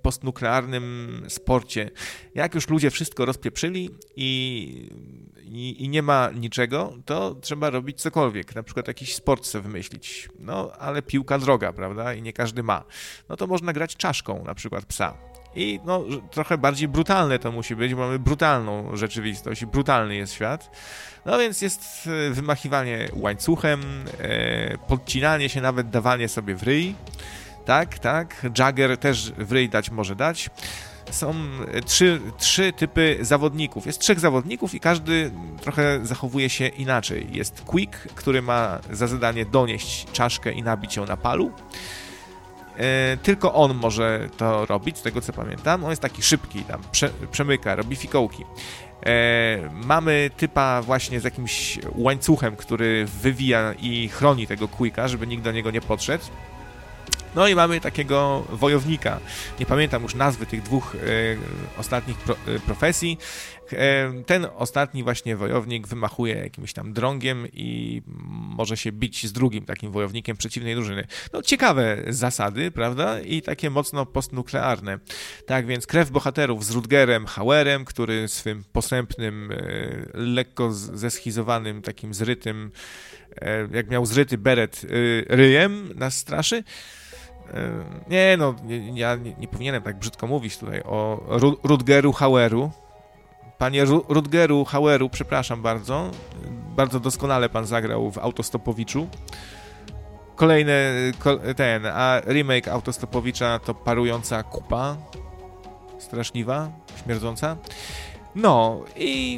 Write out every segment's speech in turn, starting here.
postnuklearnym sporcie. Jak już ludzie wszystko rozpieprzyli i nie ma niczego, to trzeba robić cokolwiek, na przykład jakiś sport sobie wymyślić. No, ale piłka droga, prawda? I nie każdy ma. No to można grać czaszką, na przykład psa. I no, trochę bardziej brutalne to musi być, bo mamy brutalną rzeczywistość i brutalny jest świat. No więc jest wymachiwanie łańcuchem, podcinanie się, nawet dawanie sobie w ryj. Tak. Jagger też w ryj dać może dać. Są trzy typy zawodników. Jest 3 zawodników i każdy trochę zachowuje się inaczej. Jest Quick, który ma za zadanie donieść czaszkę i nabić ją na palu. Tylko on może to robić, z tego co pamiętam. On jest taki szybki, tam przemyka, robi fikołki. Mamy typa właśnie z jakimś łańcuchem, który wywija i chroni tego Quicka, żeby nikt do niego nie podszedł. No i mamy takiego wojownika. Nie pamiętam już nazwy tych 2 ostatnich profesji. Ten ostatni właśnie wojownik wymachuje jakimś tam drągiem i może się bić z drugim takim wojownikiem przeciwnej drużyny. No ciekawe zasady, prawda? I takie mocno postnuklearne. Tak więc krew bohaterów z Rutgerem Hauerem, który swym posępnym, lekko zeschizowanym, takim zrytym, jak miał zryty beret ryjem, nas straszy. Ja nie powinienem tak brzydko mówić tutaj o Rutgeru Haueru. Panie Rutgeru Haueru, przepraszam bardzo. Bardzo doskonale pan zagrał w Autostopowiczu. A remake Autostopowicza to parująca kupa. Straszliwa, śmierdząca. No i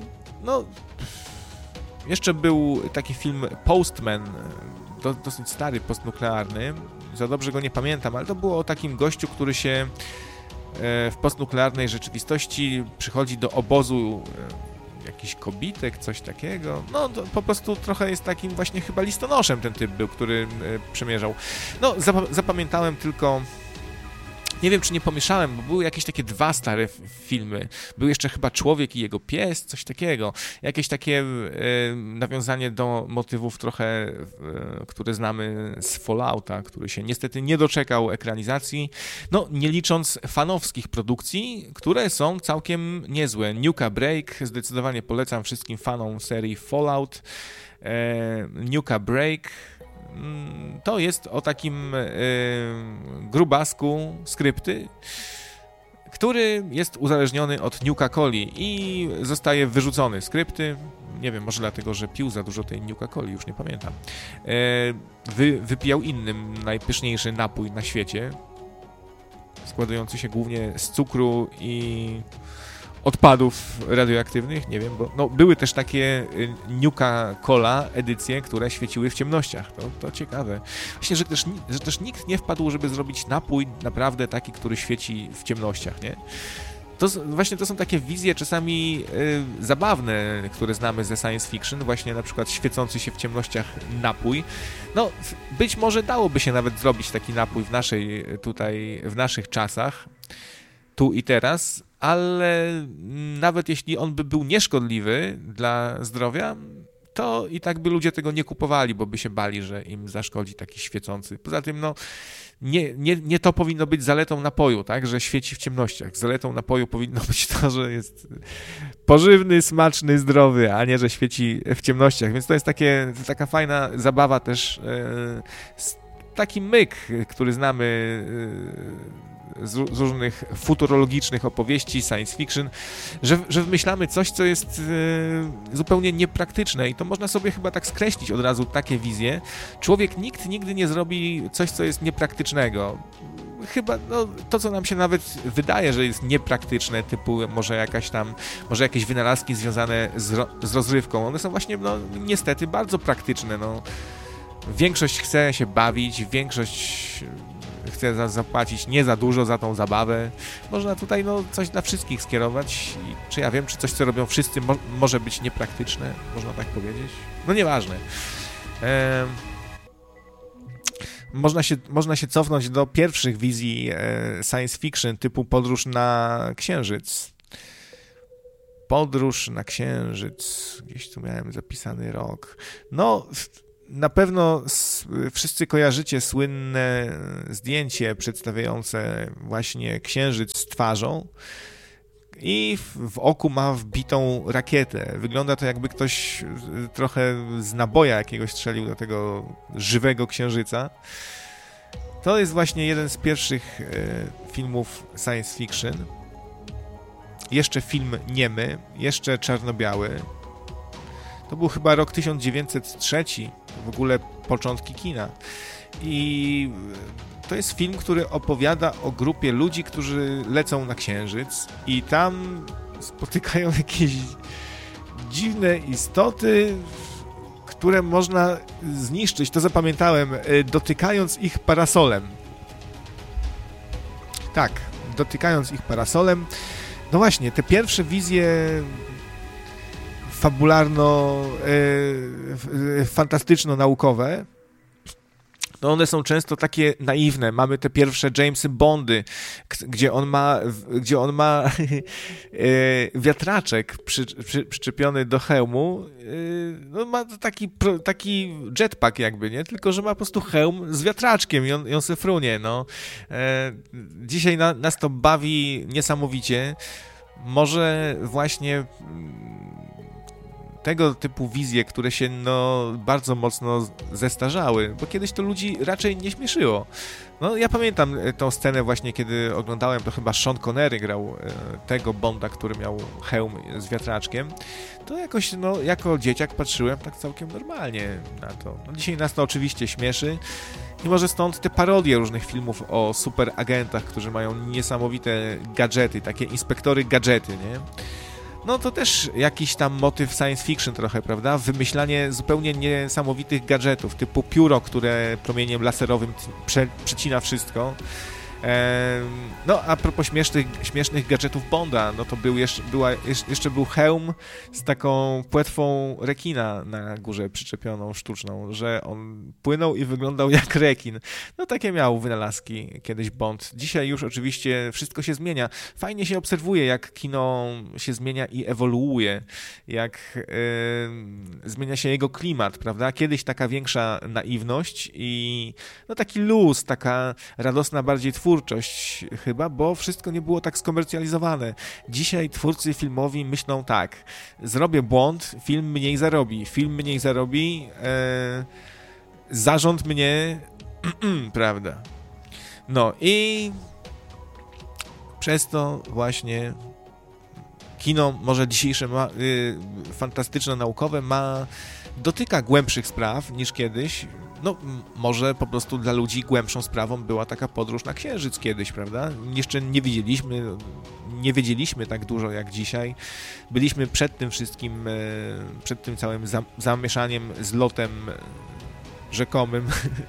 jeszcze był taki film Postman, dosyć stary, postnuklearny. Za dobrze go nie pamiętam, ale to było o takim gościu, który się w postnuklearnej rzeczywistości przychodzi do obozu jakiś kobitek, coś takiego. No to po prostu trochę jest takim właśnie chyba listonoszem ten typ był, który przemierzał. No zapamiętałem tylko... Nie wiem, czy nie pomieszałem, bo były jakieś takie 2 stare filmy. Był jeszcze chyba Człowiek i jego pies, coś takiego. Jakieś takie nawiązanie do motywów trochę, które znamy z Fallouta, który się niestety nie doczekał ekranizacji. No, nie licząc fanowskich produkcji, które są całkiem niezłe. Nuka Break, zdecydowanie polecam wszystkim fanom serii Fallout. Nuka Break to jest o takim grubasku skrypty, który jest uzależniony od Nuka-Coli i zostaje wyrzucony z krypty. Nie wiem, może dlatego, że pił za dużo tej Nuka-Coli, już nie pamiętam. Wypijał inny, najpyszniejszy napój na świecie, składający się głównie z cukru i odpadów radioaktywnych, nie wiem, bo były też takie Nuka-Cola edycje, które świeciły w ciemnościach. To ciekawe. Właśnie, że też nikt nie wpadł, żeby zrobić napój naprawdę taki, który świeci w ciemnościach, nie? To są takie wizje czasami zabawne, które znamy ze science fiction, właśnie na przykład świecący się w ciemnościach napój. No, być może dałoby się nawet zrobić taki napój w naszych czasach, tu i teraz, ale nawet jeśli on by był nieszkodliwy dla zdrowia, to i tak by ludzie tego nie kupowali, bo by się bali, że im zaszkodzi taki świecący. Poza tym, nie to powinno być zaletą napoju, tak, że świeci w ciemnościach. Zaletą napoju powinno być to, że jest pożywny, smaczny, zdrowy, a nie, że świeci w ciemnościach. Więc to jest taka fajna zabawa też, taki myk, który znamy z różnych futurologicznych opowieści, science fiction, że wymyślamy coś, co jest zupełnie niepraktyczne i to można sobie chyba tak skreślić od razu, takie wizje. Nikt nigdy nie zrobi coś, co jest niepraktycznego. Chyba to, co nam się nawet wydaje, że jest niepraktyczne, typu może jakieś wynalazki związane z rozrywką, one są właśnie niestety bardzo praktyczne. Większość chce się bawić, większość chce zapłacić nie za dużo za tą zabawę. Można tutaj coś dla wszystkich skierować. Czy ja wiem, czy coś, co robią wszyscy, może być niepraktyczne? Można tak powiedzieć? Nieważne. Można się cofnąć do pierwszych wizji science fiction typu Podróż na Księżyc. Podróż na Księżyc. Gdzieś tu miałem zapisany rok. Na pewno wszyscy kojarzycie słynne zdjęcie przedstawiające właśnie księżyc z twarzą i w oku ma wbitą rakietę. Wygląda to, jakby ktoś trochę z naboja jakiegoś strzelił do tego żywego księżyca. To jest właśnie jeden z pierwszych filmów science fiction. Jeszcze film niemy, jeszcze czarno-biały. To był chyba rok 1903, w ogóle początki kina. I to jest film, który opowiada o grupie ludzi, którzy lecą na księżyc i tam spotykają jakieś dziwne istoty, które można zniszczyć, to zapamiętałem, dotykając ich parasolem. Tak, dotykając ich parasolem. No właśnie, te pierwsze wizje fabularno-fantastyczno-naukowe, no one są często takie naiwne. Mamy te pierwsze Jamesy Bondy, gdzie on ma wiatraczek przyczepiony do hełmu. No ma taki jetpack jakby, nie? Tylko że ma po prostu hełm z wiatraczkiem i on se frunie, no. Dzisiaj nas to bawi niesamowicie. Może właśnie tego typu wizje, które się bardzo mocno zestarzały, bo kiedyś to ludzi raczej nie śmieszyło. No ja pamiętam tą scenę właśnie, kiedy oglądałem, to chyba Sean Connery grał tego Bonda, który miał hełm z wiatraczkiem. To jakoś, jako dzieciak patrzyłem tak całkiem normalnie na to. No, dzisiaj nas to oczywiście śmieszy i może stąd te parodie różnych filmów o superagentach, którzy mają niesamowite gadżety, takie inspektory gadżety, nie? No to też jakiś tam motyw science fiction trochę, prawda? Wymyślanie zupełnie niesamowitych gadżetów, typu pióro, które promieniem laserowym przecina wszystko. No a propos śmiesznych gadżetów Bonda, no to jeszcze był hełm z taką płetwą rekina na górze przyczepioną, sztuczną, że on płynął i wyglądał jak rekin. No takie miał wynalazki kiedyś Bond. Dzisiaj już oczywiście wszystko się zmienia. Fajnie się obserwuje, jak kino się zmienia i ewoluuje, jak zmienia się jego klimat, prawda? Kiedyś taka większa naiwność i taki luz, taka radosna bardziej twórczość chyba, bo wszystko nie było tak skomercjalizowane. Dzisiaj twórcy filmowi myślą tak, zrobię błąd, film mniej zarobi, zarząd mnie, prawda. No i przez to właśnie kino, może dzisiejsze fantastyczno-naukowe dotyka głębszych spraw niż kiedyś. No, może po prostu dla ludzi głębszą sprawą była taka podróż na Księżyc kiedyś, prawda? Jeszcze nie wiedzieliśmy tak dużo jak dzisiaj. Byliśmy przed tym wszystkim, przed tym całym zamieszaniem z lotem rzekomym.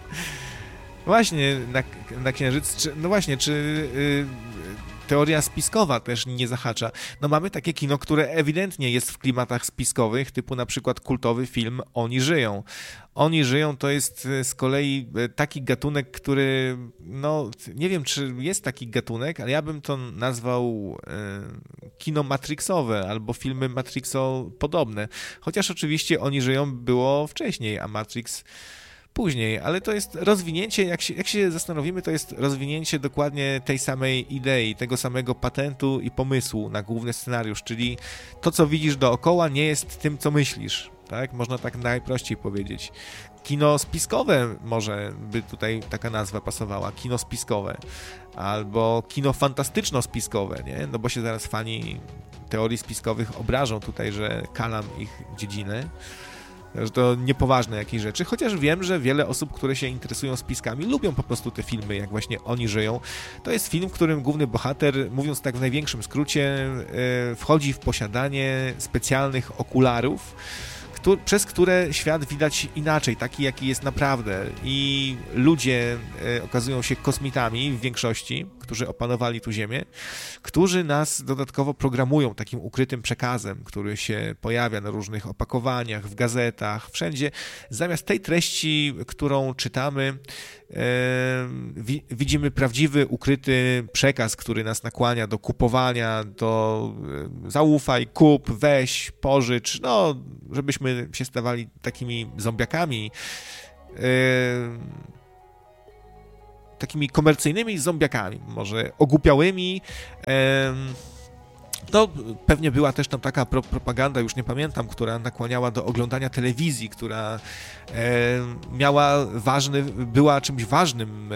Właśnie na Księżyc, czy teoria spiskowa też nie zahacza. No mamy takie kino, które ewidentnie jest w klimatach spiskowych, typu na przykład kultowy film Oni żyją. Oni żyją to jest z kolei taki gatunek, który, nie wiem, czy jest taki gatunek, ale ja bym to nazwał kino matrixowe albo filmy Matrixo podobne. Chociaż oczywiście Oni żyją było wcześniej, a Matrix później, ale to jest rozwinięcie, jak się zastanowimy, to jest rozwinięcie dokładnie tej samej idei, tego samego patentu i pomysłu na główny scenariusz, czyli to, co widzisz dookoła, nie jest tym, co myślisz, tak? Można tak najprościej powiedzieć. Kino spiskowe może by tutaj taka nazwa pasowała, kino spiskowe, albo kino fantastyczno-spiskowe, nie? No bo się zaraz fani teorii spiskowych obrażą tutaj, że kalam ich dziedzinę, że to niepoważne jakieś rzeczy, chociaż wiem, że wiele osób, które się interesują spiskami, lubią po prostu te filmy, jak właśnie Oni żyją. To jest film, w którym główny bohater, mówiąc tak w największym skrócie, wchodzi w posiadanie specjalnych okularów, przez które świat widać inaczej, taki jaki jest naprawdę i ludzie okazują się kosmitami w większości, którzy opanowali tu Ziemię, którzy nas dodatkowo programują takim ukrytym przekazem, który się pojawia na różnych opakowaniach, w gazetach, wszędzie. Zamiast tej treści, którą czytamy, widzimy prawdziwy, ukryty przekaz, który nas nakłania do kupowania, do zaufaj, kup, weź, pożycz, no, żebyśmy się stawali takimi zombiakami, takimi komercyjnymi zombiakami, może ogłupiałymi. No, pewnie była też tam taka propaganda, już nie pamiętam, która nakłaniała do oglądania telewizji, która była czymś ważnym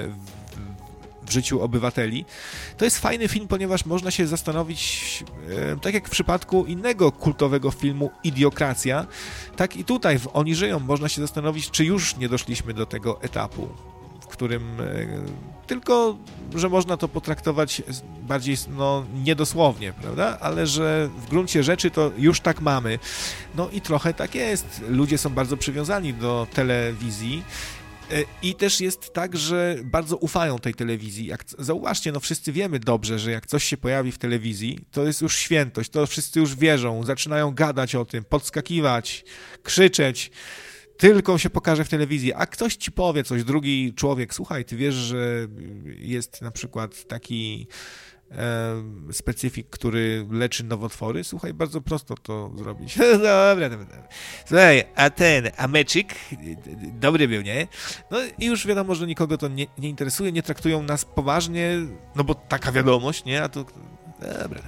w życiu obywateli. To jest fajny film, ponieważ można się zastanowić, tak jak w przypadku innego kultowego filmu Idiokracja, tak i tutaj w Oni żyją można się zastanowić, czy już nie doszliśmy do tego etapu, w którym tylko, że można to potraktować bardziej niedosłownie, prawda? Ale że w gruncie rzeczy to już tak mamy. No i trochę tak jest. Ludzie są bardzo przywiązani do telewizji. I też jest tak, że bardzo ufają tej telewizji. Zauważcie, wszyscy wiemy dobrze, że jak coś się pojawi w telewizji, to jest już świętość, to wszyscy już wierzą, zaczynają gadać o tym, podskakiwać, krzyczeć, tylko się pokaże w telewizji, a ktoś ci powie coś, drugi człowiek, słuchaj, ty wiesz, że jest na przykład taki specyfik, który leczy nowotwory? Słuchaj, bardzo prosto to zrobić. Dobra. Słuchaj, a meczyk dobry był, nie? No i już wiadomo, że nikogo to nie interesuje, nie traktują nas poważnie, no bo taka wiadomość, nie? A to... Dobra.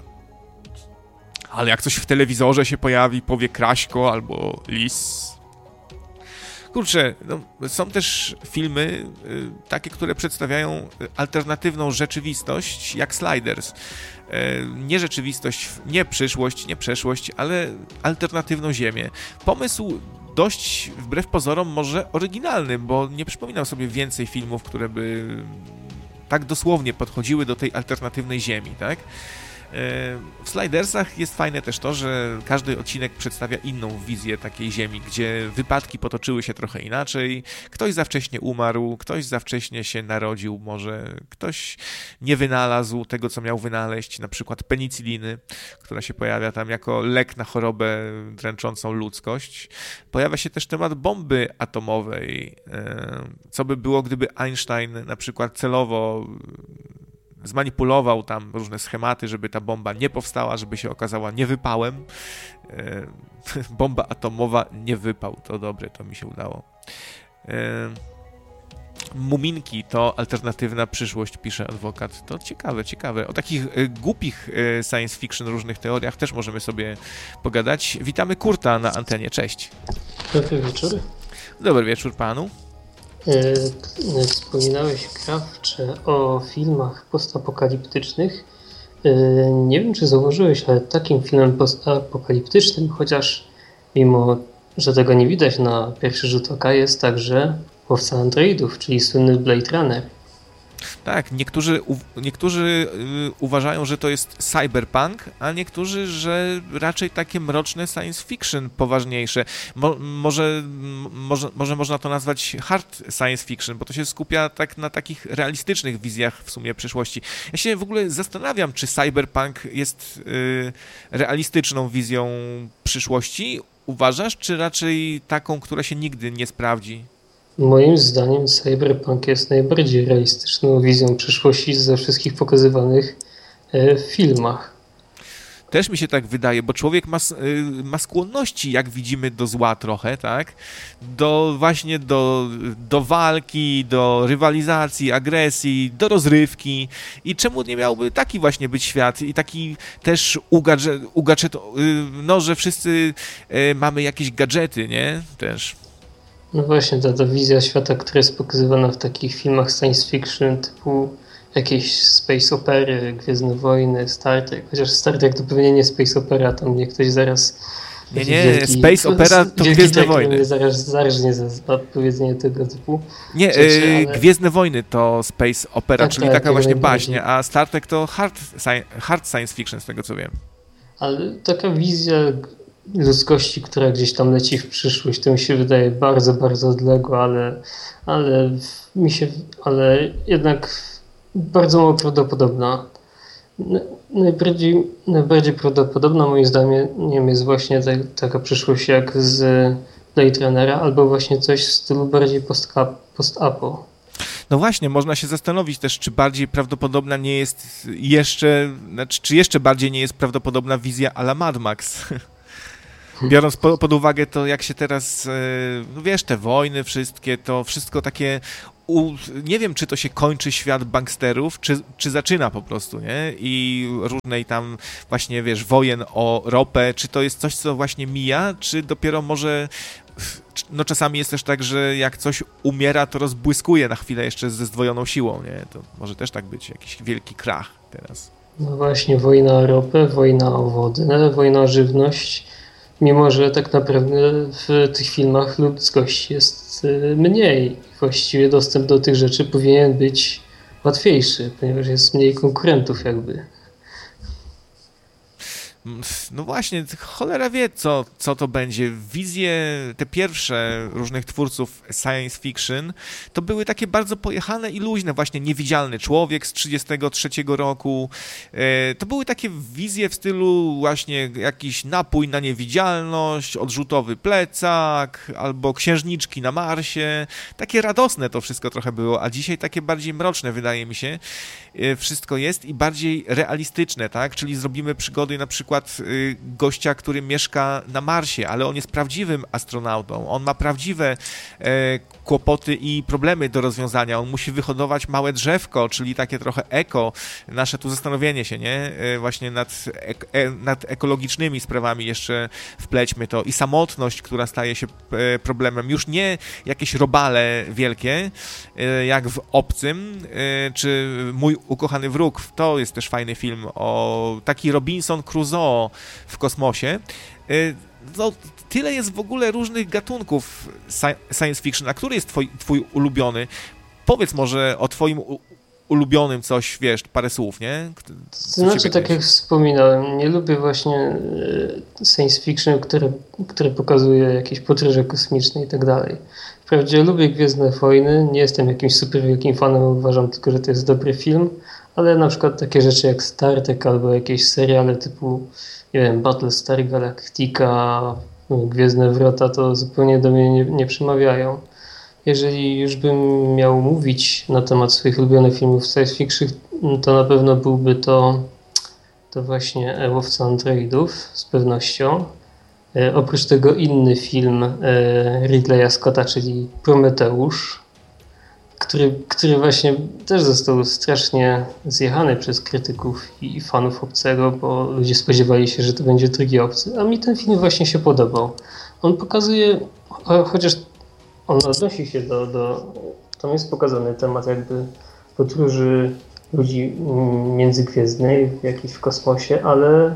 Ale jak coś w telewizorze się pojawi, powie Kraśko albo Lis... Kurczę, są też filmy takie, które przedstawiają alternatywną rzeczywistość, jak Sliders. Nie rzeczywistość, nie przyszłość, nie przeszłość, ale alternatywną ziemię. Pomysł dość, wbrew pozorom, może oryginalny, bo nie przypominam sobie więcej filmów, które by tak dosłownie podchodziły do tej alternatywnej ziemi, tak? W Slidersach jest fajne też to, że każdy odcinek przedstawia inną wizję takiej ziemi, gdzie wypadki potoczyły się trochę inaczej, ktoś za wcześnie umarł, ktoś za wcześnie się narodził, może ktoś nie wynalazł tego, co miał wynaleźć, na przykład penicyliny, która się pojawia tam jako lek na chorobę dręczącą ludzkość. Pojawia się też temat bomby atomowej, co by było, gdyby Einstein na przykład celowo zmanipulował tam różne schematy, żeby ta bomba nie powstała, żeby się okazała niewypałem. Bomba atomowa, nie wypał. To dobre, to mi się udało. Muminki to alternatywna przyszłość, pisze adwokat. To ciekawe. O takich głupich science fiction różnych teoriach też możemy sobie pogadać. Witamy Kurta na antenie. Cześć. Dobry wieczór. Dobry wieczór panu. Wspominałeś, Krawcze, o filmach postapokaliptycznych. Nie wiem, czy zauważyłeś, ale takim filmem postapokaliptycznym, chociaż mimo, że tego nie widać na pierwszy rzut oka, jest także Łowca Androidów, czyli słynny Blade Runner. Tak, niektórzy uważają, że to jest cyberpunk, a niektórzy, że raczej takie mroczne science fiction poważniejsze. Może można to nazwać hard science fiction, bo to się skupia tak na takich realistycznych wizjach w sumie przyszłości. Ja się w ogóle zastanawiam, czy cyberpunk jest realistyczną wizją przyszłości. Uważasz, czy raczej taką, która się nigdy nie sprawdzi? Moim zdaniem cyberpunk jest najbardziej realistyczną wizją przyszłości ze wszystkich pokazywanych w filmach. Też mi się tak wydaje, bo człowiek ma skłonności, jak widzimy, do zła trochę, tak? Właśnie do walki, do rywalizacji, agresji, do rozrywki. I czemu nie miałby taki właśnie być świat? I taki też że wszyscy mamy jakieś gadżety, nie? Też. No właśnie, ta wizja świata, która jest pokazywana w takich filmach science fiction typu jakieś space opery, Gwiezdne Wojny, Star Trek, chociaż Star Trek to pewnie nie space opera, tam mnie ktoś zaraz... Nie, space opera to Gwiezdne Wojny. Zaraz zarżnie za odpowiedzenie tego typu Nie, rzeczy, ale... Gwiezdne Wojny to space opera, czyli taka właśnie baśń, a Star Trek to hard science fiction, z tego co wiem. Ale taka wizja ludzkości, która gdzieś tam leci w przyszłość, to mi się wydaje bardzo, bardzo odległa, ale jednak bardzo mało prawdopodobna. Najbardziej prawdopodobna moim zdaniem jest właśnie taka przyszłość jak z Blade Runnera, albo właśnie coś w stylu bardziej post-apo. No właśnie, można się zastanowić też, czy bardziej prawdopodobna nie jest jeszcze, znaczy, czy jeszcze bardziej nie jest prawdopodobna wizja à la Mad Max. Biorąc pod uwagę to, jak się teraz, no wiesz, te wojny wszystkie, to wszystko takie, nie wiem, czy to się kończy świat banksterów, czy zaczyna po prostu, nie? I różnej tam właśnie, wiesz, wojen o ropę, czy to jest coś, co właśnie mija, czy dopiero może, no czasami jest też tak, że jak coś umiera, to rozbłyskuje na chwilę jeszcze ze zdwojoną siłą, nie? To może też tak być, jakiś wielki krach teraz. No właśnie, wojna o ropę, wojna o wodę, wojna o żywność. Mimo że tak naprawdę w tych filmach ludzkości jest mniej. Właściwie dostęp do tych rzeczy powinien być łatwiejszy, ponieważ jest mniej konkurentów jakby. No właśnie, cholera wie, co to będzie. Wizje, te pierwsze różnych twórców science fiction, to były takie bardzo pojechane i luźne, właśnie Niewidzialny Człowiek z 1933 roku. To były takie wizje w stylu właśnie jakiś napój na niewidzialność, odrzutowy plecak, albo księżniczki na Marsie. Takie radosne to wszystko trochę było, a dzisiaj takie bardziej mroczne, wydaje mi się, wszystko jest i bardziej realistyczne, tak? Czyli zrobimy przygody na przykład gościa, który mieszka na Marsie, ale on jest prawdziwym astronautą, on ma prawdziwe kłopoty i problemy do rozwiązania, on musi wyhodować małe drzewko, czyli takie trochę eko, nasze tu zastanowienie się, nie? Właśnie nad ekologicznymi sprawami jeszcze wplećmy to i samotność, która staje się problemem, już nie jakieś robale wielkie, jak w Obcym, czy Mój ukochany wróg, to jest też fajny film o taki Robinson Crusoe w kosmosie. No, tyle jest w ogóle różnych gatunków science fiction. A który jest twój ulubiony? Powiedz może o twoim ulubionym coś, wiesz, parę słów, nie? To znaczy, tak jak wspominałem, nie lubię właśnie science fiction, które pokazuje jakieś podróże kosmiczne i tak dalej. Wprawdzie lubię Gwiezdne Wojny, nie jestem jakimś super wielkim fanem, uważam tylko, że to jest dobry film, ale na przykład takie rzeczy jak Star Trek albo jakieś seriale typu, nie wiem, Battlestar Galactica, Gwiezdne Wrota, to zupełnie do mnie nie przemawiają. Jeżeli już bym miał mówić na temat swoich ulubionych filmów science fiction, to na pewno byłby to właśnie Łowca Androidów, z pewnością. Oprócz tego inny film Ridleya Scotta, czyli Prometeusz, który właśnie też został strasznie zjechany przez krytyków i fanów Obcego, bo ludzie spodziewali się, że to będzie drugi Obcy, a mi ten film właśnie się podobał. On pokazuje, chociaż on odnosi się tam jest pokazany temat jakby podróży ludzi międzygwiezdnej, jakiś w kosmosie, ale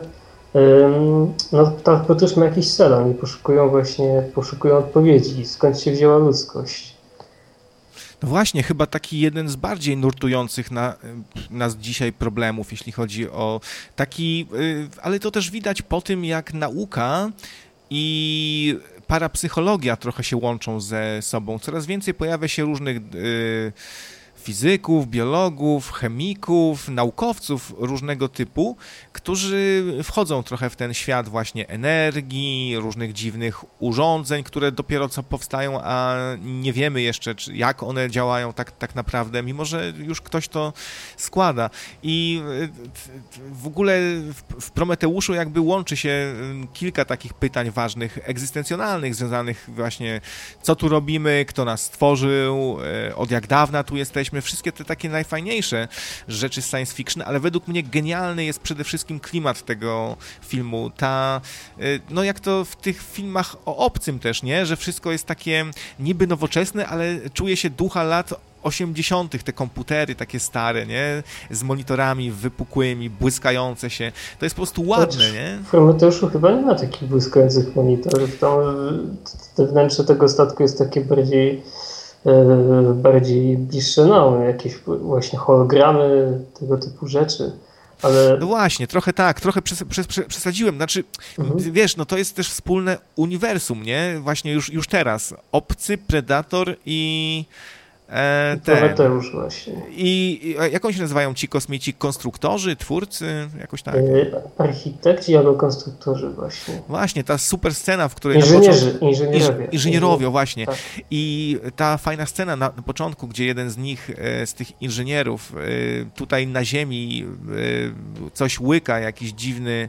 no, ta podróż ma jakiś cel, oni poszukują odpowiedzi, skąd się wzięła ludzkość. No właśnie, chyba taki jeden z bardziej nurtujących nas dzisiaj problemów, jeśli chodzi o taki, ale to też widać po tym, jak nauka i parapsychologia trochę się łączą ze sobą. Coraz więcej pojawia się różnych fizyków, biologów, chemików, naukowców różnego typu, którzy wchodzą trochę w ten świat właśnie energii, różnych dziwnych urządzeń, które dopiero co powstają, a nie wiemy jeszcze, jak one działają tak naprawdę, mimo że już ktoś to składa. I w ogóle w Prometeuszu jakby łączy się kilka takich pytań ważnych, egzystencjonalnych, związanych właśnie, co tu robimy, kto nas stworzył, od jak dawna tu jesteśmy, wszystkie te takie najfajniejsze rzeczy z science fiction, ale według mnie genialny jest przede wszystkim klimat tego filmu. No jak to w tych filmach o Obcym też, nie? Że wszystko jest takie niby nowoczesne, ale czuje się ducha lat 80., te komputery takie stare, nie? Z monitorami wypukłymi, błyskające się. To jest po prostu ładne, nie? W Prometeuszu chyba nie ma takich błyskających monitorów. Te wnętrze tego statku jest takie bardziej bliższe nam, jakieś właśnie hologramy, tego typu rzeczy. Ale... No właśnie, trochę tak, trochę przesadziłem, znaczy, wiesz, no to jest też wspólne uniwersum, nie? Właśnie już teraz. Obcy, Predator i Prometeusz właśnie. I jak oni się nazywają ci kosmici? Konstruktorzy, twórcy? Jakoś tak? Architekci albo konstruktorzy właśnie. Właśnie, ta super scena, w której inżynierowie, właśnie. Tak. I ta fajna scena na początku, gdzie jeden z nich, z tych inżynierów, tutaj na ziemi coś łyka, jakiś dziwny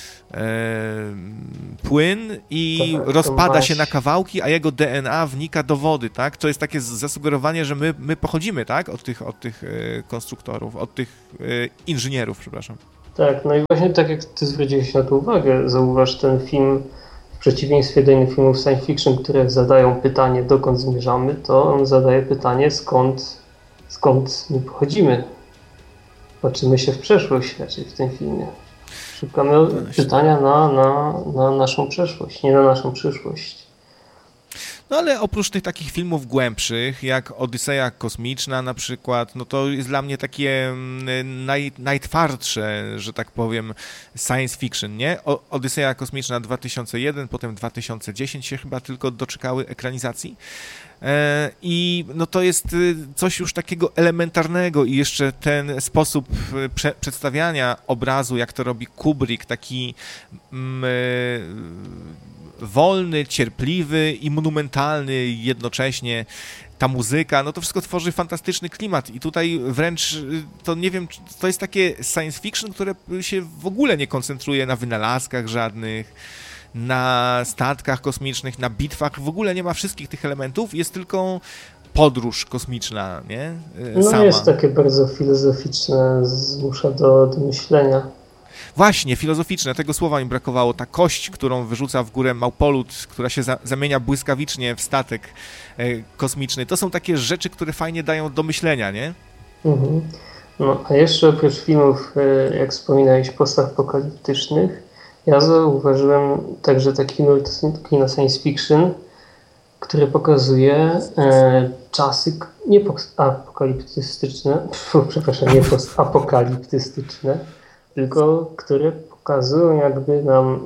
płyn i rozpada się na kawałki, a jego DNA wnika do wody, tak? To jest takie zasugerowanie, że my pochodzimy, tak? Od tych konstruktorów, od tych inżynierów, przepraszam. Tak, no i właśnie tak jak ty zwróciłeś na to uwagę, zauważ ten film, w przeciwieństwie do innych filmów science fiction, które zadają pytanie, dokąd zmierzamy, to on zadaje pytanie, skąd my pochodzimy. Patrzymy się w przeszłość raczej w tym filmie. Szukamy pytania na naszą przeszłość, nie na naszą przyszłość. No ale oprócz tych takich filmów głębszych, jak Odyseja Kosmiczna na przykład, no to jest dla mnie takie najtwardsze, że tak powiem, science fiction, nie? Odyseja Kosmiczna 2001, potem 2010 się chyba tylko doczekały ekranizacji. I no to jest coś już takiego elementarnego i jeszcze ten sposób przedstawiania obrazu, jak to robi Kubrick, taki wolny, cierpliwy i monumentalny jednocześnie. Ta muzyka, no to wszystko tworzy fantastyczny klimat i tutaj wręcz, to nie wiem, to jest takie science fiction, które się w ogóle nie koncentruje na wynalazkach żadnych, na statkach kosmicznych, na bitwach, w ogóle nie ma wszystkich tych elementów, jest tylko podróż kosmiczna, nie? No jest takie bardzo filozoficzne, zmusza do myślenia. Właśnie, filozoficzne, tego słowa mi brakowało. Ta kość, którą wyrzuca w górę Małpolut, która się zamienia błyskawicznie w statek kosmiczny, to są takie rzeczy, które fajnie dają do myślenia, nie? Mhm. No, a jeszcze oprócz filmów, jak wspominałeś, postapokaliptycznych, ja zauważyłem także taki kino science fiction, który pokazuje czasy nie postapokaliptystyczne, przepraszam, nie postapokaliptystyczne, tylko które pokazują jakby nam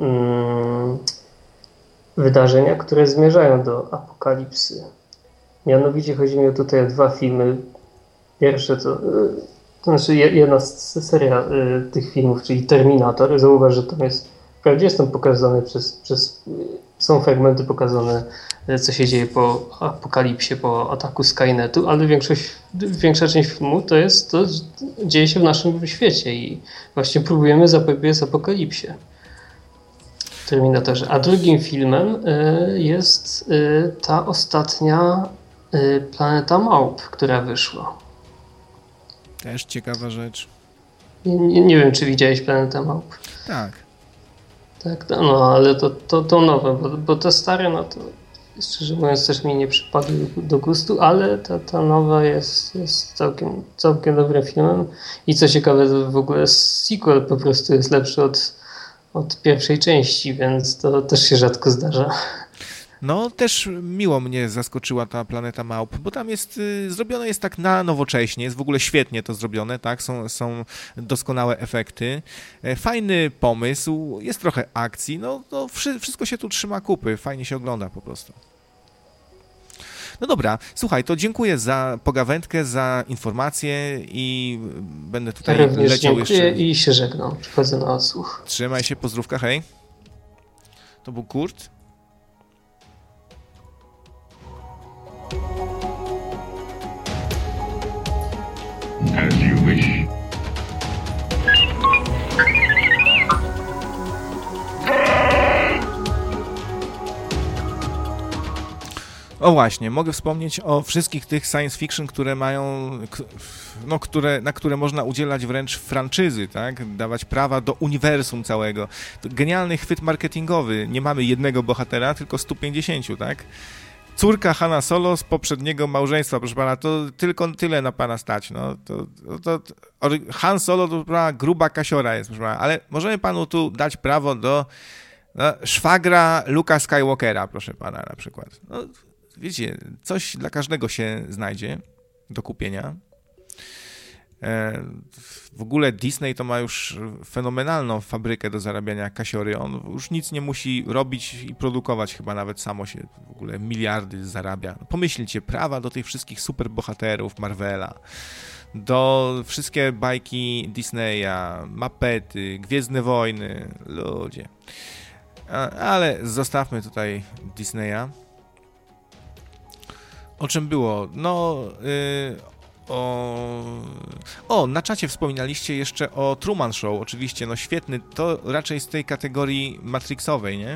wydarzenia, które zmierzają do apokalipsy. Mianowicie chodzi mi tutaj o dwa filmy. Pierwsze to znaczy jedna seria tych filmów, czyli Terminator. Zauważ, że tam jest, wprawdzie są pokazane są fragmenty pokazane, co się dzieje po apokalipsie, po ataku Skynetu, ale większa część filmu to dzieje się w naszym świecie i właśnie próbujemy zapobiec apokalipsie w Terminatorze. A drugim filmem jest ta ostatnia Planeta Małp, która wyszła. Też ciekawa rzecz. Nie wiem, czy widziałeś Planetę Małp. Tak. Tak, no ale to nowe, bo te stare, no to szczerze mówiąc też mi nie przypadły do gustu, ale ta nowa jest całkiem dobrym filmem i co ciekawe, w ogóle sequel po prostu jest lepszy od pierwszej części, więc to też się rzadko zdarza. No, też miło mnie zaskoczyła ta Planeta Małp, bo tam zrobione jest tak na nowocześnie, jest w ogóle świetnie to zrobione, tak, są doskonałe efekty, fajny pomysł, jest trochę akcji, no to wszystko się tu trzyma kupy, fajnie się ogląda po prostu. No dobra, słuchaj, to dziękuję za pogawędkę, za informacje i będę tutaj leciał jeszcze. I się żegnam, przychodzę na odsłuch. Trzymaj się, pozdrówka, hej. To był Kurt. As you wish. O właśnie, mogę wspomnieć o wszystkich tych science fiction, które mają, no, na które można udzielać wręcz franczyzy, tak? Dawać prawa do uniwersum całego. To genialny chwyt marketingowy. Nie mamy jednego bohatera, tylko 150, tak? Córka Hanna Solo z poprzedniego małżeństwa, proszę pana, to tylko tyle na pana stać. No, Han Solo to gruba kasiora jest, proszę pana, ale możemy panu tu dać prawo do szwagra Luka Skywalkera, proszę pana, na przykład. No, wiecie, coś dla każdego się znajdzie do kupienia. W ogóle Disney to ma już fenomenalną fabrykę do zarabiania kasiory. On już nic nie musi robić i produkować, chyba nawet samo się w ogóle miliardy zarabia. Pomyślcie, prawa do tych wszystkich superbohaterów Marvela, do wszystkie bajki Disneya, Muppety, Gwiezdne Wojny, ludzie. Ale zostawmy tutaj Disneya. O czym było? No, na czacie wspominaliście jeszcze o Truman Show, oczywiście, no świetny, to raczej z tej kategorii matrixowej, nie?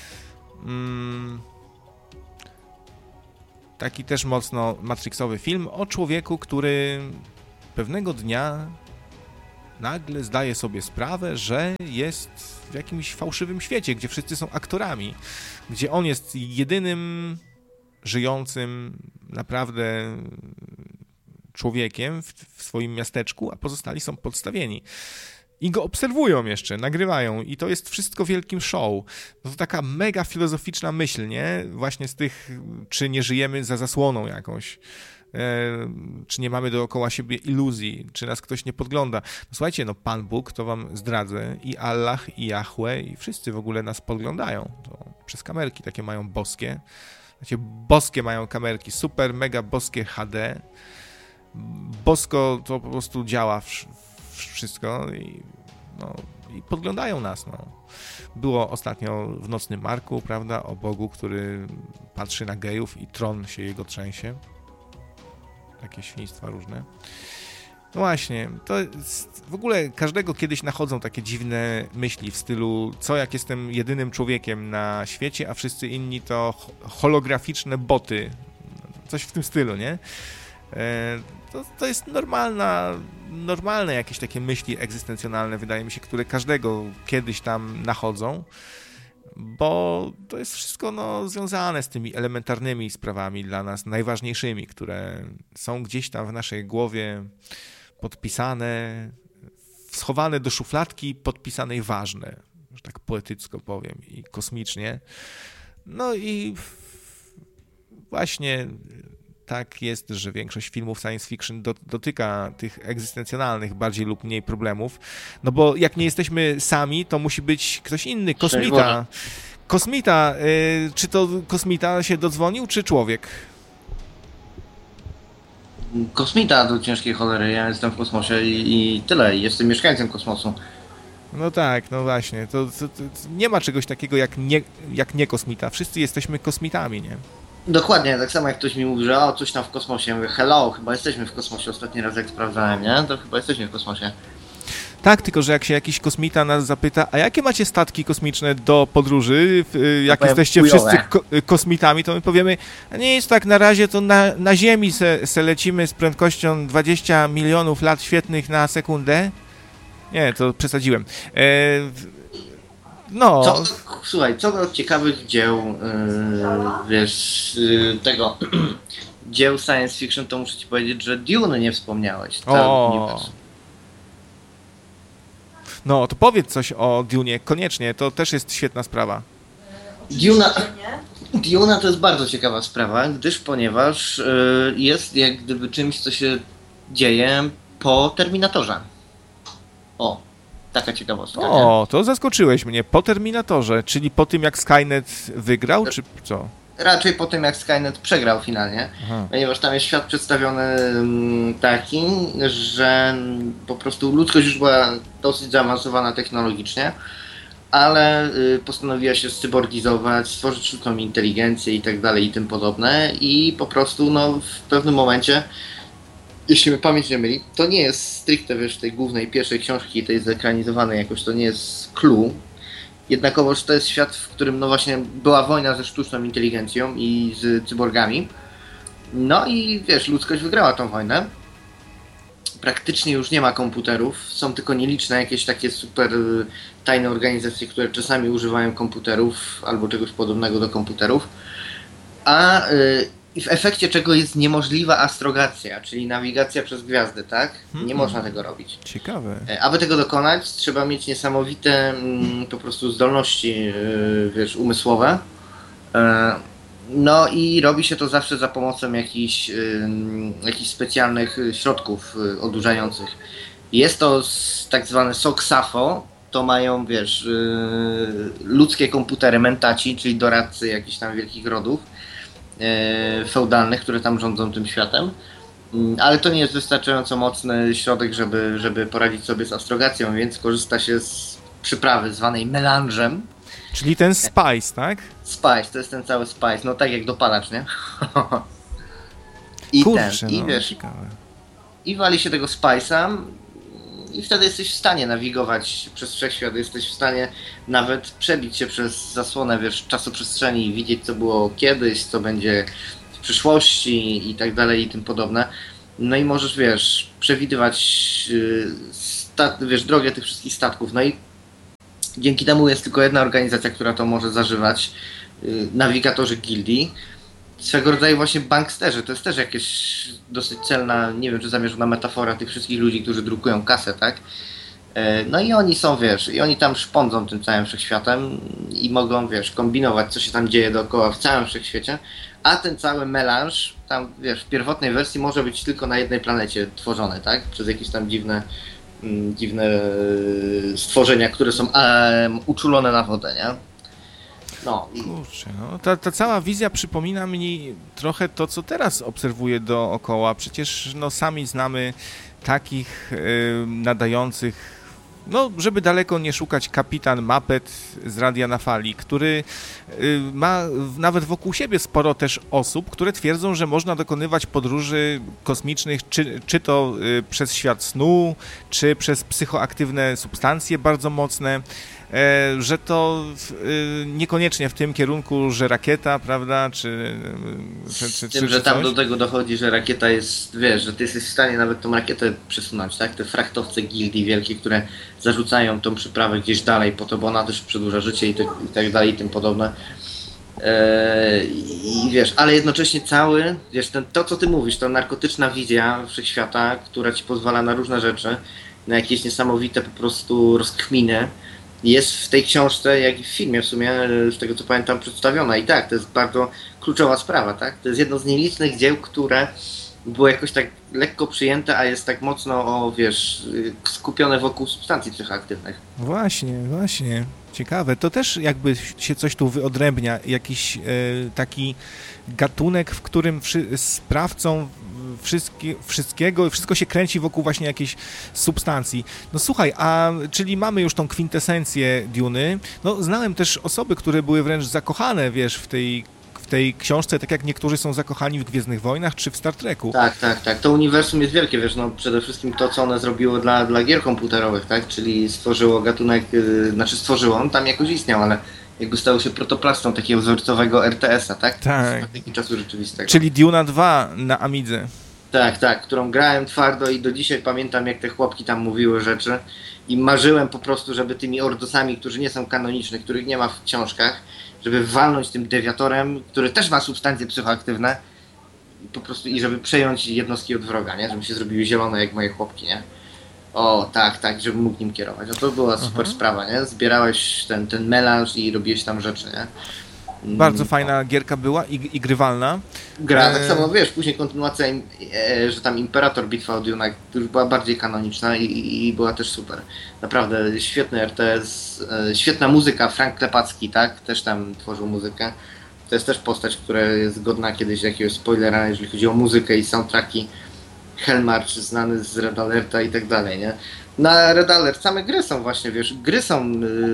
Taki też mocno matrixowy film o człowieku, który pewnego dnia nagle zdaje sobie sprawę, że jest w jakimś fałszywym świecie, gdzie wszyscy są aktorami, gdzie on jest jedynym żyjącym naprawdę człowiekiem w swoim miasteczku, a pozostali są podstawieni. I go obserwują jeszcze, nagrywają i to jest wszystko wielkim show. No to taka mega filozoficzna myśl, nie? Właśnie z tych, czy nie żyjemy za zasłoną jakąś, czy nie mamy dookoła siebie iluzji, czy nas ktoś nie podgląda. No słuchajcie, no Pan Bóg, to wam zdradzę, i Allah, i Jahwe, i wszyscy w ogóle nas podglądają. To przez kamerki takie mają boskie. Znaczy, boskie mają kamerki, super, mega boskie HD. Bosko to po prostu działa wszystko i podglądają nas. No. Było ostatnio w Nocnym Marku, prawda, o Bogu, który patrzy na gejów i tron się jego trzęsie. Takie świństwa różne. No właśnie, to jest, w ogóle każdego kiedyś nachodzą takie dziwne myśli w stylu, co jak jestem jedynym człowiekiem na świecie, a wszyscy inni to holograficzne boty. Coś w tym stylu, nie? To jest normalne jakieś takie myśli egzystencjonalne, wydaje mi się, które każdego kiedyś tam nachodzą, bo to jest wszystko związane z tymi elementarnymi sprawami dla nas, najważniejszymi, które są gdzieś tam w naszej głowie podpisane, schowane do szufladki podpisanej ważne, że tak poetycko powiem i kosmicznie. No i właśnie tak jest, że większość filmów science fiction dotyka tych egzystencjonalnych bardziej lub mniej problemów, no bo jak nie jesteśmy sami, to musi być ktoś inny, kosmita. Kosmita, czy to kosmita się dodzwonił, czy człowiek? Kosmita do ciężkiej cholery, ja jestem w kosmosie i tyle, jestem mieszkańcem kosmosu. No tak, no właśnie, to nie ma czegoś takiego jak nie kosmita, wszyscy jesteśmy kosmitami, nie? Dokładnie, tak samo jak ktoś mi mówi, że coś tam w kosmosie, ja mówię, hello, chyba jesteśmy w kosmosie, ostatni raz jak sprawdzałem, nie? To chyba jesteśmy w kosmosie. Tak, tylko że jak się jakiś kosmita nas zapyta, a jakie macie statki kosmiczne do podróży, jak jesteście wszyscy kosmitami, to my powiemy, nie jest tak, na razie to na Ziemi se lecimy z prędkością 20 milionów lat świetlnych na sekundę. Nie, to przesadziłem. No. Słuchaj, co do ciekawych dzieł, tego dzieł science fiction, to muszę ci powiedzieć, że Dune nie wspomniałeś. No, to powiedz coś o Dune'ie, koniecznie, to też jest świetna sprawa. Duna to jest bardzo ciekawa sprawa, ponieważ jest jak gdyby czymś, co się dzieje po Terminatorze. Taka ciekawostka. To zaskoczyłeś mnie. Po Terminatorze, czyli po tym jak Skynet wygrał, czy co? Raczej po tym jak Skynet przegrał finalnie, ponieważ tam jest świat przedstawiony taki, że po prostu ludzkość już była dosyć zaawansowana technologicznie, ale postanowiła się cyborgizować, stworzyć sztuczną inteligencję i tak dalej i tym podobne i po prostu w pewnym momencie, jeśli mnie pamięć nie myli, to nie jest stricte, tej głównej, pierwszej książki, tej zekranizowanej jakoś, to nie jest clue. Jednakowoż to jest świat, w którym właśnie była wojna ze sztuczną inteligencją i z cyborgami. No i ludzkość wygrała tą wojnę. Praktycznie już nie ma komputerów, są tylko nieliczne jakieś takie super tajne organizacje, które czasami używają komputerów albo czegoś podobnego do komputerów. I w efekcie czego jest niemożliwa astrogacja, czyli nawigacja przez gwiazdy, tak? Nie można tego robić. Ciekawe. Aby tego dokonać, trzeba mieć niesamowite po prostu zdolności, umysłowe. No i robi się to zawsze za pomocą jakichś specjalnych środków odurzających. Jest to tak zwane sok SAFO, to mają, wiesz, ludzkie komputery mentaci, czyli doradcy jakichś tam wielkich rodów feudalnych, które tam rządzą tym światem. Ale to nie jest wystarczająco mocny środek, żeby poradzić sobie z astrogacją, więc korzysta się z przyprawy zwanej melanżem. Czyli ten spice, tak? Spice, to jest ten cały spice, no tak jak dopalacz, nie? I Kurczę, i wiesz, ciekawe. i wali się tego spice'a i wtedy jesteś w stanie nawigować przez wszechświat, jesteś w stanie nawet przebić się przez zasłonę, wiesz, czasoprzestrzeni i widzieć, co było kiedyś, co będzie w przyszłości i tak dalej i tym podobne. No i możesz, wiesz, przewidywać wiesz, drogę tych wszystkich statków. No i dzięki temu jest tylko jedna organizacja, która to może zażywać. Nawigatorzy gildii. Swego rodzaju właśnie banksterzy. To jest też jakieś dosyć celna, nie wiem czy zamierzona metafora tych wszystkich ludzi, którzy drukują kasę, tak? No i oni są, wiesz, i oni tam szpądzą tym całym wszechświatem i mogą, wiesz, kombinować, co się tam dzieje dookoła w całym wszechświecie, a ten cały melanż, tam, wiesz, w pierwotnej wersji może być tylko na jednej planecie tworzony, tak? Przez jakieś tam dziwne stworzenia, które są uczulone na wodę, nie? No. Kurczę, no. Ta cała wizja przypomina mi trochę to, co teraz obserwuję dookoła. Przecież no, sami znamy takich nadających, no, żeby daleko nie szukać, kapitan Muppet z Radia na Fali, który ma nawet wokół siebie sporo też osób, które twierdzą, że można dokonywać podróży kosmicznych, czy to przez świat snu, czy przez psychoaktywne substancje bardzo mocne, że to niekoniecznie w tym kierunku, że rakieta, prawda, czy tym, że tam do tego dochodzi, że rakieta jest, wiesz, że ty jesteś w stanie nawet tą rakietę przesunąć, tak? Te frachtowce gildii wielkie, które zarzucają tą przyprawę gdzieś dalej po to, bo ona też przedłuża życie i tak dalej i tym podobne. I wiesz, ale jednocześnie wiesz, to co ty mówisz, to narkotyczna wizja wszechświata, która ci pozwala na różne rzeczy, na jakieś niesamowite po prostu rozkminy, jest w tej książce, jak i w filmie w sumie, z tego co pamiętam, przedstawiona. I tak, to jest bardzo kluczowa sprawa, tak? To jest jedno z nielicznych dzieł, które było jakoś tak lekko przyjęte, a jest tak mocno, wiesz, skupione wokół substancji psychoaktywnych. Właśnie. Ciekawe. To też jakby się coś tu wyodrębnia, jakiś taki gatunek, w którym sprawcą wszystkiego, wszystko się kręci wokół właśnie jakiejś substancji. No słuchaj, czyli mamy już tą kwintesencję Duny. No znałem też osoby, które były wręcz zakochane, wiesz, w tej książce, tak jak niektórzy są zakochani w Gwiezdnych Wojnach czy w Star Treku. Tak. To uniwersum jest wielkie, wiesz, no przede wszystkim to, co one zrobiło dla gier komputerowych, tak? Czyli stworzyło gatunek, on tam jakoś istniał, ale jakby stał się protoplastą takiego wzorcowego RTS-a, tak? Tak. Z czasu rzeczywistego. Czyli Duna 2 na Amidze. Tak, którą grałem twardo i do dzisiaj pamiętam, jak te chłopki tam mówiły rzeczy i marzyłem po prostu, żeby tymi ordosami, którzy nie są kanoniczni, których nie ma w książkach, żeby walnąć tym dewiatorem, który też ma substancje psychoaktywne po prostu i żeby przejąć jednostki od wroga, nie? Żeby się zrobiły zielone jak moje chłopki, nie? O, tak, żeby mógł nim kierować. No to była super sprawa, nie? Zbierałeś ten melanż i robiłeś tam rzeczy, nie? Bardzo fajna gierka była i grywalna. Tak samo, wiesz, później kontynuacja, że tam Imperator Bitwa o Dune już była bardziej kanoniczna i była też super. Naprawdę świetny RTS, świetna muzyka, Frank Klepacki, tak? Też tam tworzył muzykę. To jest też postać, która jest godna kiedyś jakiegoś spoilera, jeżeli chodzi o muzykę i soundtracki. Hellmarch, znany z Red Alerta i tak dalej, nie? Na Red Alert same gry są właśnie, wiesz, gry są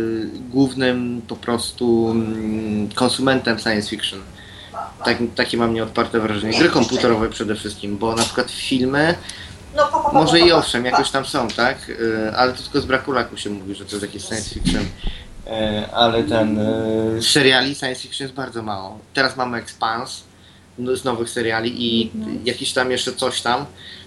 głównym po prostu konsumentem science fiction. Takie mam nieodparte wrażenie. Gry komputerowe przede wszystkim, bo na przykład filmy, może i owszem, jakoś tam są, tak? Ale to tylko z braku laku się mówi, że to jest jakieś science fiction. Ale seriali science fiction jest bardzo mało. Teraz mamy Expanse z nowych seriali i jakiś tam jeszcze coś tam.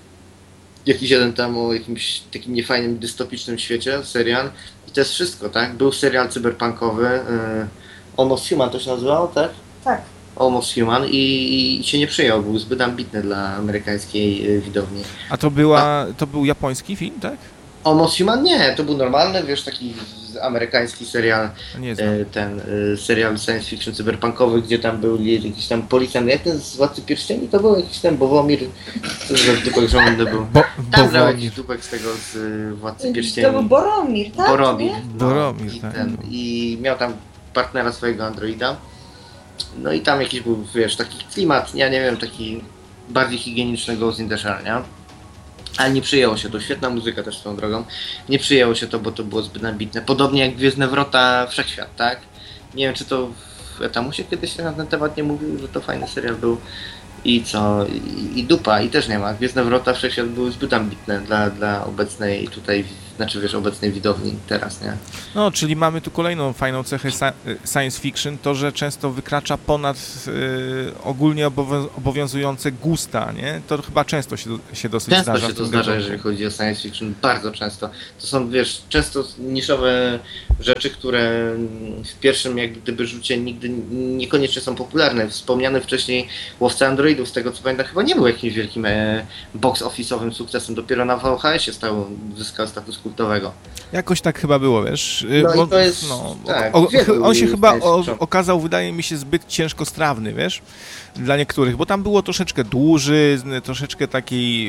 Jakiś jeden tam o jakimś takim niefajnym, dystopicznym świecie, serial. I to jest wszystko, tak? Był serial cyberpunkowy, Almost Human to się nazywało, tak? Tak. Almost Human i się nie przyjął, był zbyt ambitny dla amerykańskiej widowni. A to był japoński film, tak? Almost Human? Nie, to był normalny, wiesz, taki amerykański serial, Nie znam. serial science fiction cyberpunkowy, gdzie tam był jakiś tam policjant, jak ten z Władcy Pierścieni, to był jakiś tam Bowomir, co za dupek żołnierny był. Tam grał jakiś dupek z tego, z Władcy Pierścieni. To był Boromir, tak? Boromir. Boromir, I, tak. I miał tam partnera swojego androida. No i tam jakiś był, wiesz, taki klimat, ja nie wiem, taki bardziej higieniczny Ghost in the Shell, nie? Ale nie przyjęło się to, świetna muzyka też swoją drogą. Nie przyjęło się to, bo to było zbyt ambitne. Podobnie jak Gwiezdne Wrota Wszechświat, tak? Nie wiem, czy to w Etamusie kiedyś na ten temat nie mówił, że to fajny serial był. I co? I dupa, i też nie ma. Gwiezdne Wrota Wszechświat były zbyt ambitne dla obecnej tutaj, znaczy wiesz, obecnej widowni teraz, nie? No, czyli mamy tu kolejną fajną cechę science fiction, to, że często wykracza ponad ogólnie obowiązujące gusta, nie? To chyba często się dosyć zdarza. Często się to zdarza, jeżeli chodzi o science fiction, bardzo często. To są, wiesz, często niszowe rzeczy, które w pierwszym jak gdyby rzucie nigdy niekoniecznie są popularne. Wspomniany wcześniej Łowca Androidów, z tego co pamiętam, chyba nie był jakimś wielkim box office'owym sukcesem, dopiero na VHS-ie zyskał status kultowego. Jakoś tak chyba było, wiesz. No i to jest, tak, on się chyba okazał, wydaje mi się, zbyt ciężkostrawny, wiesz, dla niektórych, bo tam było troszeczkę dłużyzn, troszeczkę takiej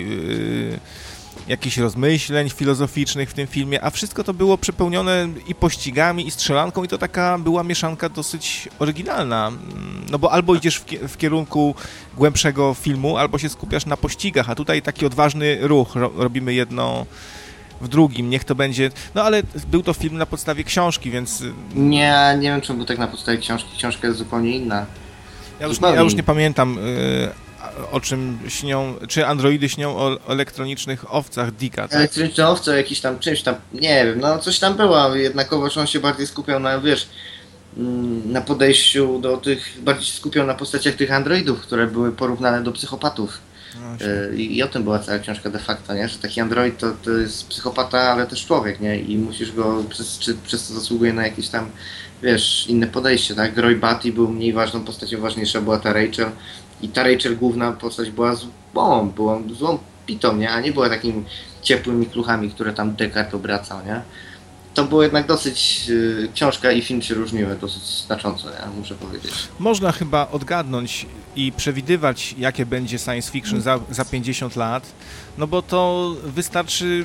jakichś rozmyśleń filozoficznych w tym filmie, a wszystko to było przepełnione i pościgami, i strzelanką, i to taka była mieszanka dosyć oryginalna. No bo albo idziesz w kierunku głębszego filmu, albo się skupiasz na pościgach, a tutaj taki odważny ruch, robimy jedno w drugim, niech to będzie... No ale był to film na podstawie książki, więc... Nie wiem, czy był tak na podstawie książki. Książka jest zupełnie inna. Ja już nie pamiętam, o czym śnią... Czy androidy śnią o elektronicznych owcach Dicka, tak? Elektroniczne owce, jakiś tam czymś tam... Nie wiem, no coś tam było. Jednakowoż on się bardziej skupiał na, wiesz... na podejściu do tych... Bardziej się skupiał na postaciach tych androidów, które były porównane do psychopatów. I o tym była cała książka de facto, nie? Że taki android to jest psychopata, ale też człowiek, nie? I musisz go, przez to zasługuje na jakieś tam, wiesz, inne podejście, tak? Roy Batty był mniej ważną postacią, ważniejsza była ta Rachel. I ta Rachel, główna postać, była złą pitą, nie? A nie była takim ciepłymi kluchami, które tam Descartes obracał, nie? To było jednak dosyć, książka i film się różniły dosyć znacząco, ja muszę powiedzieć. Można chyba odgadnąć i przewidywać, jakie będzie science fiction za 50 lat, no bo to wystarczy,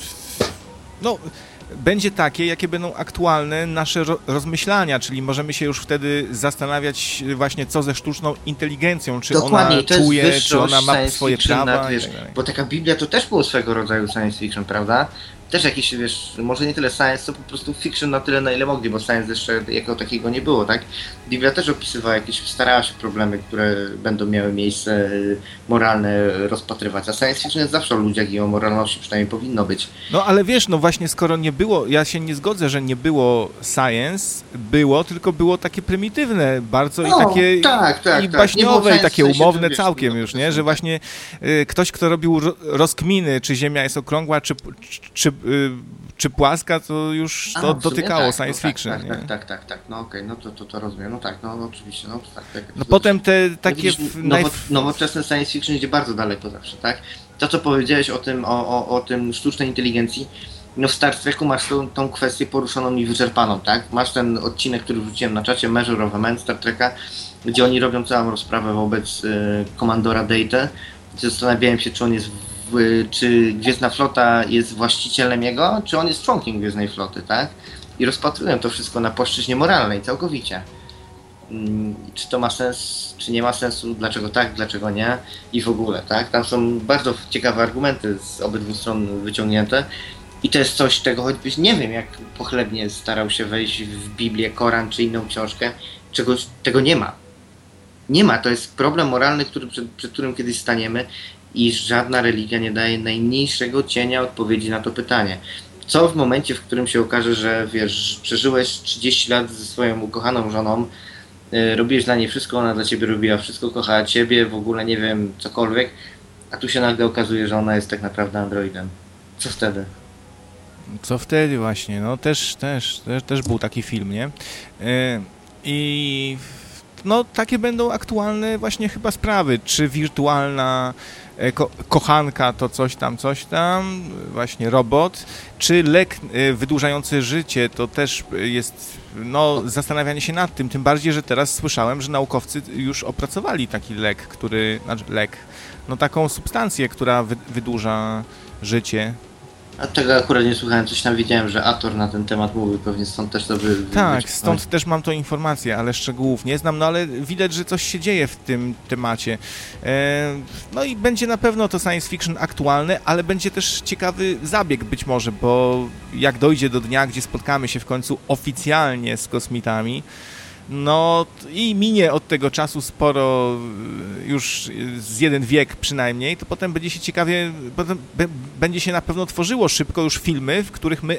no będzie takie, jakie będą aktualne nasze rozmyślania, czyli możemy się już wtedy zastanawiać właśnie, co ze sztuczną inteligencją, czy dokładnie, ona czuje, czy ona ma swoje prawa. Wiesz, bo taka Biblia to też było swego rodzaju science fiction, prawda? Też jakiś, wiesz, może nie tyle science, co po prostu fiction na tyle, na ile mogli, bo science jeszcze jako takiego nie było, tak? Biblia też opisywała jakieś, starała się problemy, które będą miały miejsce moralne rozpatrywać, a science fiction jest zawsze o ludziach i o moralności przynajmniej powinno być. No ale wiesz, no właśnie skoro nie było, ja się nie zgodzę, że nie było science, tylko było takie prymitywne bardzo i takie i baśniowe i takie umowne całkiem już, nie? Że właśnie ktoś, kto robił rozkminy, czy Ziemia jest okrągła, czy płaska, to już to dotykało science fiction. Tak, no okej, no to rozumiem, no tak, no oczywiście, no tak. No potem te takie... Nowoczesne science fiction idzie bardzo daleko zawsze, tak? To, co powiedziałeś o tym sztucznej inteligencji, no w Star Treku masz tą kwestię poruszoną i wyczerpaną, tak? Masz ten odcinek, który wrzuciłem na czacie, Measure of a Man Star Treka, gdzie oni robią całą rozprawę wobec komandora Data. Zastanawiałem się, czy Gwiezdna Flota jest właścicielem jego, czy on jest członkiem Gwiezdnej Floty, tak? I rozpatruję to wszystko na płaszczyźnie moralnej, całkowicie. Czy to ma sens, czy nie ma sensu, dlaczego tak, dlaczego nie i w ogóle, tak? Tam są bardzo ciekawe argumenty z obydwu stron wyciągnięte i to jest coś, czego choćbyś nie wiem, jak pochlebnie starał się wejść w Biblię, Koran czy inną książkę, tego nie ma. Nie ma, to jest problem moralny, przed którym kiedyś staniemy i żadna religia nie daje najmniejszego cienia odpowiedzi na to pytanie. Co w momencie, w którym się okaże, że wiesz, przeżyłeś 30 lat ze swoją ukochaną żoną, robiłeś dla niej wszystko, ona dla ciebie robiła wszystko, kochała ciebie, w ogóle nie wiem, cokolwiek, a tu się nagle okazuje, że ona jest tak naprawdę androidem. Co wtedy? Co wtedy właśnie, no też był taki film, nie? I no takie będą aktualne właśnie chyba sprawy, czy wirtualna kochanka to coś tam, właśnie robot, czy lek wydłużający życie, to też jest zastanawianie się nad tym, tym bardziej, że teraz słyszałem, że naukowcy już opracowali taki taką substancję, która wydłuża życie. A tego akurat nie słuchałem, coś tam widziałem, że Ator na ten temat mówił, pewnie stąd też to by... Tak, stąd też mam tą informację, ale szczegółów nie znam, ale widać, że coś się dzieje w tym temacie. No i będzie na pewno to science fiction aktualne, ale będzie też ciekawy zabieg być może, bo jak dojdzie do dnia, gdzie spotkamy się w końcu oficjalnie z kosmitami, no i minie od tego czasu sporo, już z jeden wiek przynajmniej, to potem będzie się ciekawie, będzie się na pewno tworzyło szybko już filmy, w których my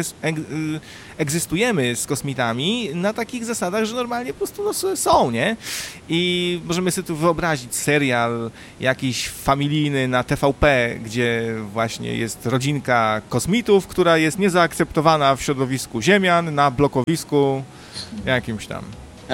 egzystujemy z kosmitami na takich zasadach, że normalnie po prostu są, nie? I możemy sobie tu wyobrazić serial jakiś familijny na TVP, gdzie właśnie jest rodzinka kosmitów, która jest niezaakceptowana w środowisku Ziemian, na blokowisku jakimś tam.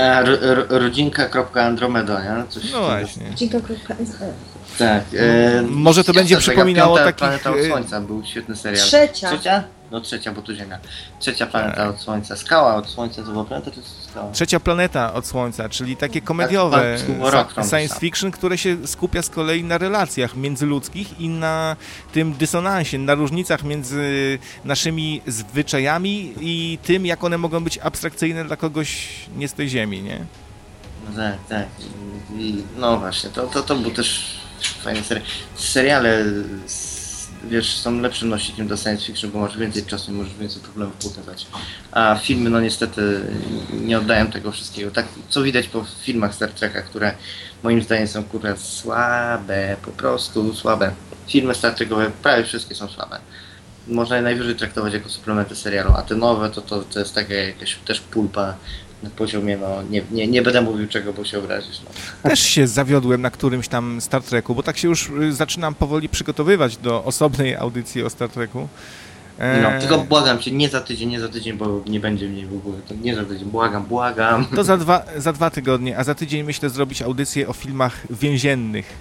Rodzinka.Andromeda, nie? Coś właśnie. Rodzinka.SE. Tak. Może to będzie przypominało takich... Planeta od Słońca był świetny serial. Trzecia? No trzecia, bo tu Ziemia. Trzecia planeta od Słońca. Skała od Słońca to była planeta, czy skała? Trzecia planeta od Słońca, czyli takie komediowe science fiction, które się skupia z kolei na relacjach międzyludzkich i na tym dysonansie, na różnicach między naszymi zwyczajami i tym, jak one mogą być abstrakcyjne dla kogoś nie z tej ziemi, nie? No tak. No właśnie, to był też fajny serial. Seriale, wiesz, są lepszym nośnikiem do science fiction, bo masz więcej czasu i możesz więcej problemów pokazać. A filmy, no niestety, nie oddają tego wszystkiego. Tak, co widać po filmach Star Treka, które moim zdaniem są słabe, po prostu słabe. Filmy Star Trekowe prawie wszystkie są słabe. Można je najwyżej traktować jako suplementy serialu, a te nowe to jest taka jakaś też pulpa na poziomie, nie będę mówił czego, bo się obrazisz. Też się zawiodłem na którymś tam Star Treku, bo tak się już zaczynam powoli przygotowywać do osobnej audycji o Star Treku. Tylko błagam cię, nie za tydzień, bo nie będzie mnie w ogóle, to nie za tydzień, błagam. To za 2 tygodnie, a za tydzień myślę zrobić audycję o filmach więziennych.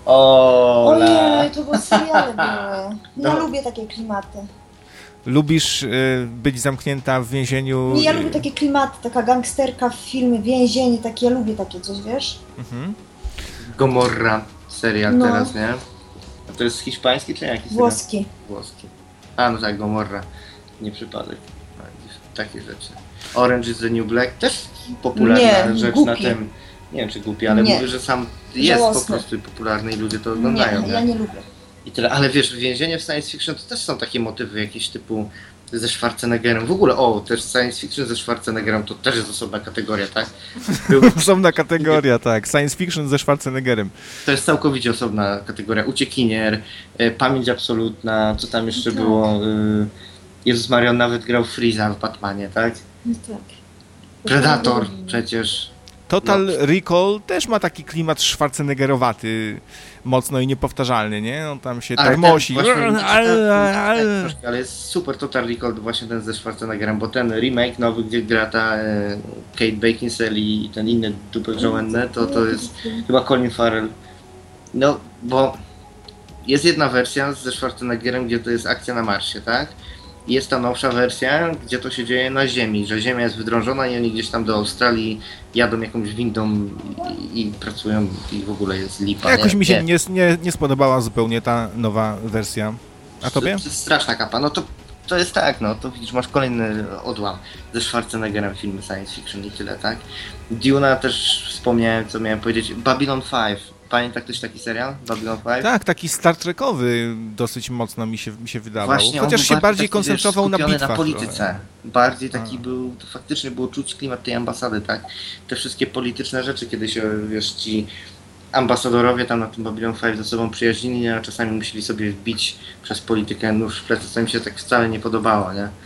Ojej, to były seriale były. Ja lubię takie klimaty. Lubisz być zamknięta w więzieniu? Nie, ja lubię takie klimaty, taka gangsterka w filmie, więzienie, takie, ja lubię takie coś, wiesz? Mhm. Gomorra serial teraz, nie? A to jest hiszpański czy jaki? Włoski. A no tak, Gomorra. Nie przypadek. Takie rzeczy. Orange is the New Black też popularna rzecz głupi. Na tym. Nie wiem czy głupi, ale mówię, że sam jest po prostu popularny i ludzie to oglądają. Ja nie lubię. I tyle, ale wiesz, więzienie w science fiction to też są takie motywy jakieś typu ze Schwarzeneggerem. W ogóle, też science fiction ze Schwarzeneggerem to też jest osobna kategoria, tak? Osobna kategoria, tak. Science fiction ze Schwarzeneggerem. To jest całkowicie osobna kategoria. Uciekinier, Pamięć absolutna, co tam jeszcze było? Jezus Maria, on nawet grał Freeza w Batmanie, tak? No tak. Predator przecież. Total Recall też ma taki klimat Schwarzeneggerowaty, mocno i niepowtarzalny, nie? On tam się termosi. Ale jest super Total Recall właśnie ten ze Schwarzeneggerem, bo ten remake nowy, gdzie gra ta Kate Beckinsale i ten inny dupek żołędny, to jest chyba Colin Farrell. No, bo jest jedna wersja ze Schwarzeneggerem, gdzie to jest akcja na Marsie, tak? Jest ta nowsza wersja, gdzie to się dzieje na Ziemi, że Ziemia jest wydrążona i oni gdzieś tam do Australii jadą jakąś windą i pracują i w ogóle jest lipa. Jakoś mi się nie spodobała zupełnie ta nowa wersja. A tobie? To jest straszna kapa. No to jest tak, no to widzisz, masz kolejny odłam ze Schwarzeneggerem filmy science fiction i tyle, tak? Duna też wspomniałem, co miałem powiedzieć. Babylon 5. Pamięta ktoś taki serial? Babylon 5? Tak, taki Star Trekowy dosyć mocno mi się wydawał. Właśnie, chociaż się bardziej koncentrował na bitwach. Na polityce. Bardziej taki był, to faktycznie było czuć klimat tej ambasady, tak? Te wszystkie polityczne rzeczy, kiedy się, wiesz, ci ambasadorowie tam na tym Babylon 5 ze sobą przyjaźnili, a czasami musieli sobie wbić przez politykę nóż w plecy, co mi się tak wcale nie podobało, nie?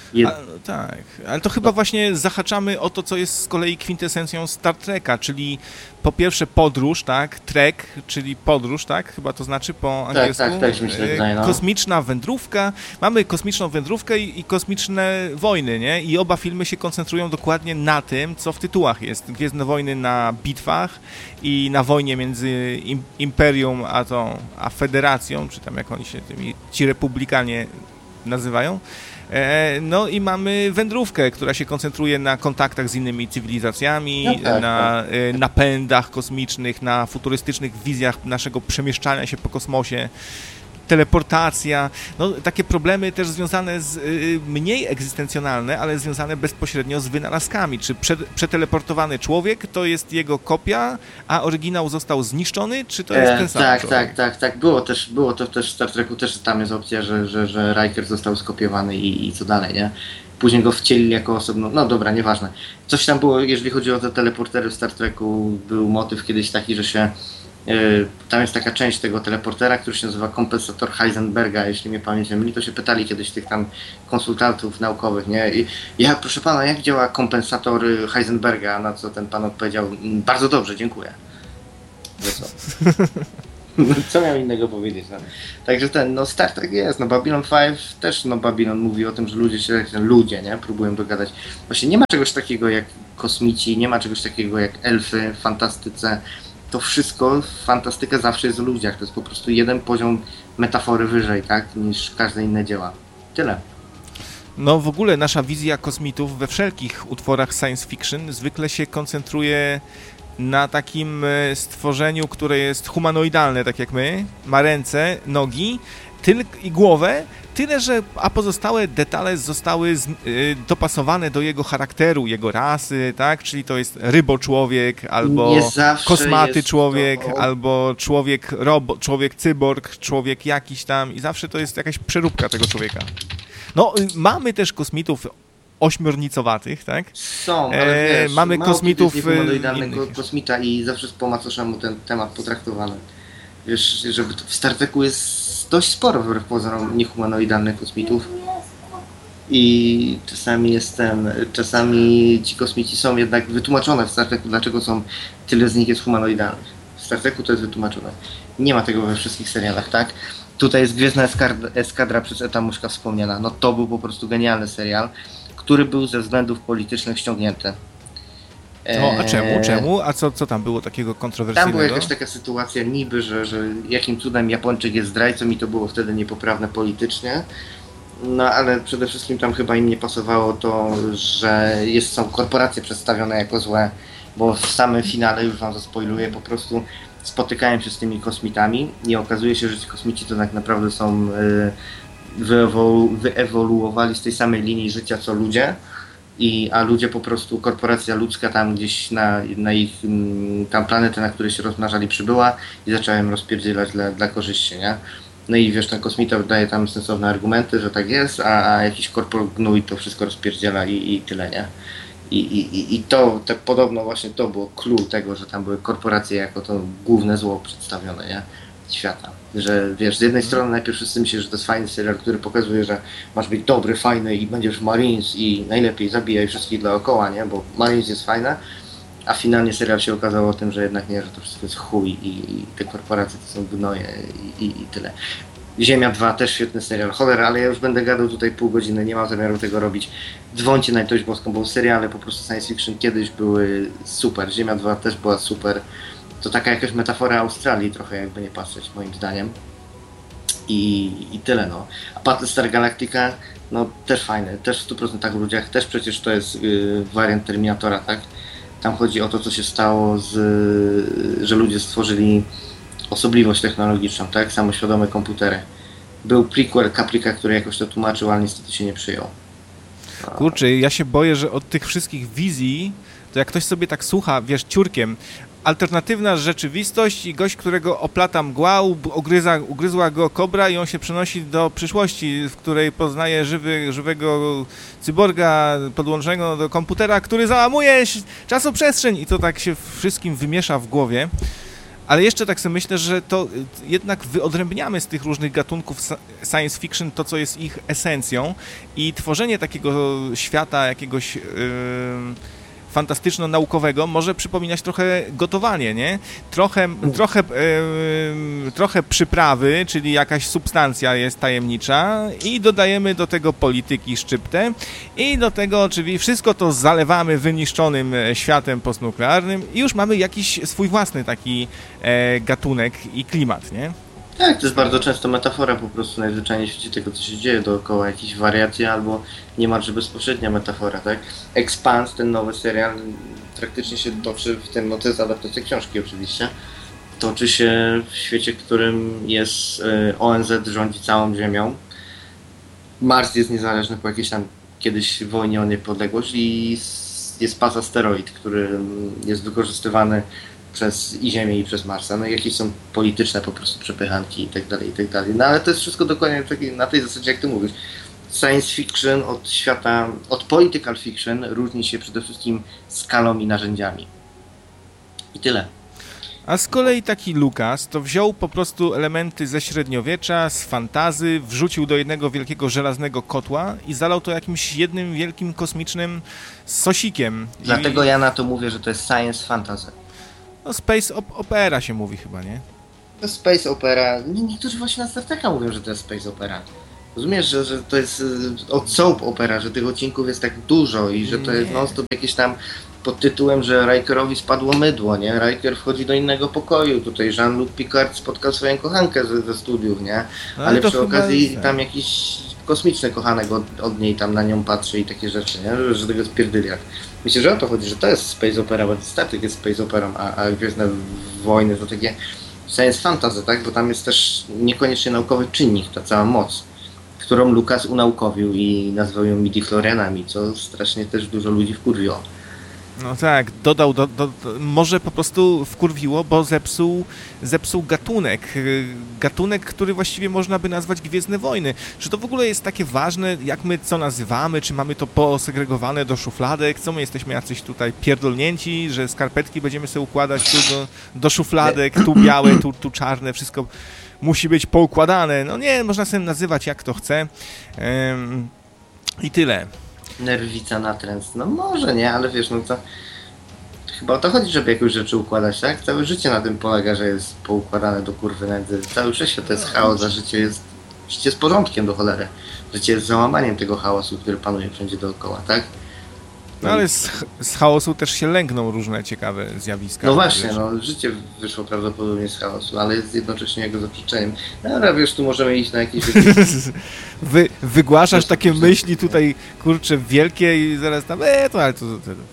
Tak, ale to chyba właśnie zahaczamy o to, co jest z kolei kwintesencją Star Treka, czyli po pierwsze podróż, tak, trek, czyli podróż, tak, chyba to znaczy po angielsku. Tak, mi się wydaje, no. Kosmiczna wędrówka, mamy kosmiczną wędrówkę i kosmiczne wojny, nie? I oba filmy się koncentrują dokładnie na tym, co w tytułach jest. Gwiezdne Wojny na bitwach i na wojnie między Imperium a Federacją, czy tam jak oni się ci republikanie nazywają. No i mamy wędrówkę, która się koncentruje na kontaktach z innymi cywilizacjami, na napędach kosmicznych, na futurystycznych wizjach naszego przemieszczania się po kosmosie, teleportacja, no takie problemy też związane z mniej egzystencjonalne, ale związane bezpośrednio z wynalazkami. Czy przeteleportowany człowiek to jest jego kopia, a oryginał został zniszczony, czy to jest ten sam człowiek? Tak. Było to też w Star Treku, też tam jest opcja, że Riker został skopiowany i co dalej, nie? Później go wcielili jako osobno, no dobra, nieważne. Coś tam było, jeżeli chodzi o te teleportery w Star Treku, był motyw kiedyś taki, że się tam jest taka część tego teleportera, który się nazywa kompensator Heisenberga, jeśli mnie pamięć nie myli, to się pytali kiedyś tych tam konsultantów naukowych, nie? I proszę pana, jak działa kompensator Heisenberga? Na co ten pan odpowiedział, bardzo dobrze, dziękuję. Co miał innego powiedzieć? No? Także Star Trek jest, Babylon 5 też, Babylon mówi o tym, że ludzie, nie? Próbują dogadać. Właśnie nie ma czegoś takiego jak kosmici, nie ma czegoś takiego jak elfy w fantastyce. To wszystko, fantastyka zawsze jest o ludziach. To jest po prostu jeden poziom metafory wyżej, tak, niż każde inne dzieła. Tyle. No w ogóle nasza wizja kosmitów we wszelkich utworach science fiction zwykle się koncentruje na takim stworzeniu, które jest humanoidalne, tak jak my, ma ręce, nogi, tyl i głowę, tyle, że a pozostałe detale zostały dopasowane do jego charakteru, jego rasy, tak? Czyli to jest ryboczłowiek, albo kosmaty człowiek, albo człowiek cyborg, człowiek jakiś tam i zawsze to jest jakaś przeróbka tego człowieka. No, mamy też kosmitów ośmiornicowatych, tak? Są, ale wiesz, mamy kosmitów humanoidalnego kosmita i zawsze po macoszemu ten temat potraktowany. Wiesz, żeby w Star Treku jest dość sporo wbrew pozorom niehumanoidalnych kosmitów i czasami ci kosmici są jednak wytłumaczone w Star Treku, dlaczego tyle z nich jest humanoidalnych. W Star Treku to jest wytłumaczone. Nie ma tego we wszystkich serialach, tak? Tutaj jest Gwiezdna Eskadra przez Eta Muszka wspomniana. No to był po prostu genialny serial, który był ze względów politycznych ściągnięty. No, a czemu? A co tam było takiego kontrowersyjnego? Tam była jakaś taka sytuacja niby, że jakim cudem Japończyk jest zdrajcą i to było wtedy niepoprawne politycznie. No ale przede wszystkim tam chyba im nie pasowało to, że są korporacje przedstawione jako złe, bo w samym finale, już wam zaspoiluję, po prostu spotykałem się z tymi kosmitami i okazuje się, że ci kosmici to tak naprawdę są wyewoluowali z tej samej linii życia co ludzie. A ludzie po prostu, korporacja ludzka tam gdzieś na ich tam planetę, na której się rozmnażali, przybyła i zaczęła im rozpierdzielać dla korzyści, nie? No i wiesz, ten kosmita daje tam sensowne argumenty, że tak jest, a jakiś korpor gnój to wszystko rozpierdziela i tyle, nie? I to podobno właśnie to było clue tego, że tam były korporacje jako to główne zło przedstawione, nie? Świata. Że wiesz, z jednej strony najpierw wszyscy myślą, że to jest fajny serial, który pokazuje, że masz być dobry, fajny i będziesz w Marines i najlepiej zabijaj wszystkich dookoła, nie? Bo Marines jest fajne, a finalnie serial się okazało o tym, że jednak nie, że to wszystko jest chuj i te korporacje to są gnoje i tyle. Ziemia 2 też świetny serial. Cholera, ale ja już będę gadał tutaj pół godziny, nie mam zamiaru tego robić. Dzwońcie na litość boską, bo seriale po prostu science fiction kiedyś były super. Ziemia 2 też była super. To taka jakaś metafora Australii trochę, jakby nie patrzeć, moim zdaniem. I tyle, no. A Battlestar Galactica, no też fajny, też w 100% w ludziach, też przecież to jest wariant Terminatora, tak? Tam chodzi o to, co się stało, że ludzie stworzyli osobliwość technologiczną, tak? Samoświadome komputery. Był prequel Caprica, który jakoś to tłumaczył, ale niestety się nie przyjął. Kurczę, ja się boję, że od tych wszystkich wizji, to jak ktoś sobie tak słucha, wiesz, ciurkiem, alternatywna rzeczywistość i gość, którego oplata mgła, ugryzła go kobra i on się przenosi do przyszłości, w której poznaje żywego cyborga podłączonego do komputera, który załamuje czasoprzestrzeń i to tak się wszystkim wymiesza w głowie. Ale jeszcze tak sobie myślę, że to jednak wyodrębniamy z tych różnych gatunków science fiction to, co jest ich esencją i tworzenie takiego świata jakiegoś fantastyczno-naukowego może przypominać trochę gotowanie, nie? Trochę przyprawy, czyli jakaś substancja jest tajemnicza i dodajemy do tego polityki szczyptę i do tego oczywiście wszystko to zalewamy wyniszczonym światem postnuklearnym i już mamy jakiś swój własny taki gatunek i klimat, nie? Tak, to jest bardzo często metafora po prostu najzwyczajniej w świecie tego, co się dzieje dookoła, jakieś wariacje albo niemalże bezpośrednia metafora, tak? Expanse, ten nowy serial, praktycznie się toczy w tym, no to jest adaptacja książki oczywiście, toczy się w świecie, w którym jest ONZ rządzi całą Ziemią, Mars jest niezależny po jakiejś tam kiedyś wojnie o niepodległość i jest pas asteroid, który jest wykorzystywany przez i Ziemię i przez Marsa, no i jakieś są polityczne po prostu przepychanki i tak dalej, no ale to jest wszystko dokładnie na tej zasadzie, jak ty mówisz. Science fiction od świata, od political fiction różni się przede wszystkim skalą i narzędziami. I tyle. A z kolei taki Lucas to wziął po prostu elementy ze średniowiecza, z fantazy, wrzucił do jednego wielkiego żelaznego kotła i zalał to jakimś jednym wielkim kosmicznym sosikiem. Dlatego ja na to mówię, że to jest science fantasy. No space opera się mówi chyba, nie? To space opera. Niektórzy właśnie na Star Treka mówią, że to jest space opera. Rozumiesz, że to jest od soap opera, że tych odcinków jest tak dużo i że to jest non-stop jakieś tam pod tytułem, że Rikerowi spadło mydło, nie? Riker wchodzi do innego pokoju, tutaj Jean-Luc Picard spotkał swoją kochankę ze studiów, nie? Ale przy okazji tam jakiś kosmiczny kochanek od niej tam na nią patrzy i takie rzeczy, nie? Że tego jest pierdyliak. Myślę, że o to chodzi, że to jest space opera, bo Star Trek jest space operą, a Gwiezdne Wojny to takie science fantasy, tak? Bo tam jest też niekoniecznie naukowy czynnik, ta cała moc, którą Lucas unaukowił i nazwał ją midi-chlorianami, co strasznie też dużo ludzi wkurwiło. No tak, dodał, może po prostu wkurwiło, bo zepsuł gatunek, który właściwie można by nazwać Gwiezdne Wojny. Czy to w ogóle jest takie ważne, jak my co nazywamy, czy mamy to posegregowane do szufladek, co my jesteśmy jacyś tutaj pierdolnięci, że skarpetki będziemy sobie układać tu do szufladek, tu białe, tu czarne, wszystko musi być poukładane. No nie, można sobie nazywać jak to chce i tyle. Nerwica natręt, no może nie, ale wiesz, no to chyba o to chodzi, żeby jakieś rzeczy układać, tak? Całe życie na tym polega, że jest poukładane do kurwy nędzy. Cały wszechświat to jest chaos, a życie jest porządkiem do cholery. Życie jest załamaniem tego chaosu, który panuje wszędzie dookoła, tak? No ale z chaosu też się lęgną różne ciekawe zjawiska. No właśnie, no życie wyszło prawdopodobnie z chaosu, ale jest jednocześnie jego zaprzeczeniem. No ale wiesz, tu możemy iść na jakieś... Wygłaszasz takie myśli tutaj, kurczę, wielkie i zaraz tam, ale to...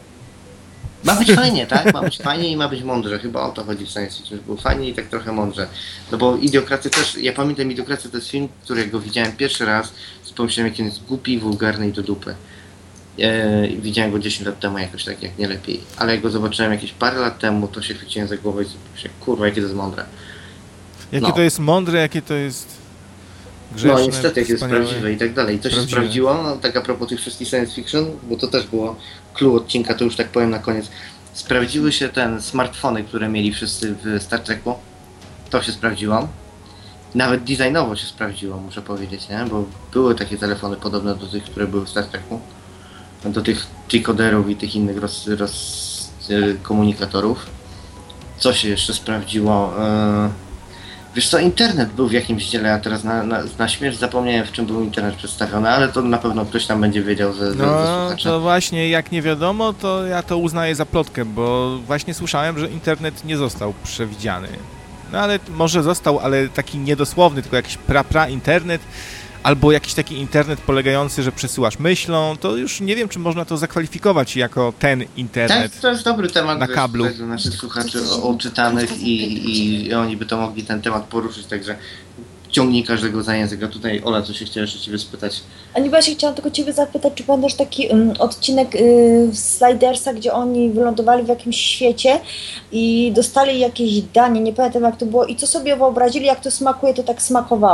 Ma być fajnie, tak? Ma być fajnie i ma być mądrze. Chyba o to chodzi w science fiction, żeby było fajnie i tak trochę mądrze. No bo Idiokracja też, ja pamiętam Idiokrację, to jest film, którego widziałem pierwszy raz, z pomyśleniem, jak on jest głupi, wulgarny i do dupy. Widziałem go 10 lat temu jakoś tak, jak nie lepiej. Ale jak go zobaczyłem jakieś parę lat temu, to się chwyciłem za głowę i sobie, kurwa, jakie to jest mądre. Jakie to jest mądre, jakie to jest grzeszne, no niestety, jakie jest wspaniałe. prawdziwe i tak dalej. To się sprawdziło, no tak a propos tych wszystkich science fiction, bo to też było clue odcinka, to już tak powiem na koniec. Sprawdziły się smartfony, które mieli wszyscy w Star Treku. To się sprawdziło. Nawet designowo się sprawdziło, muszę powiedzieć, nie? Bo były takie telefony podobne do tych, które były w Star Treku. Do tych decoderów i tych innych komunikatorów. Co się jeszcze sprawdziło? Wiesz co, internet był w jakimś dziele, a teraz na śmierć zapomniałem, w czym był internet przedstawiony, ale to na pewno ktoś tam będzie wiedział ze słuchaczy. To właśnie jak nie wiadomo, to ja to uznaję za plotkę, bo właśnie słyszałem, że internet nie został przewidziany. No ale może został, ale taki niedosłowny, tylko jakiś internet, albo jakiś taki internet polegający, że przesyłasz myślą, to już nie wiem, czy można to zakwalifikować jako ten internet. Tak, to jest dobry temat na kablu. Dla naszych słuchaczy oczytanych i oni by to mogli ten temat poruszyć, także ciągnij każdego za język. A tutaj Ola, co się chciała jeszcze Ciebie spytać? A nie, bo ja się chciałam tylko Ciebie zapytać, czy pamiętasz taki odcinek w Slidersa, gdzie oni wylądowali w jakimś świecie i dostali jakieś danie, nie pamiętam jak to było, i co sobie wyobrazili, jak to smakuje, to tak smakowało.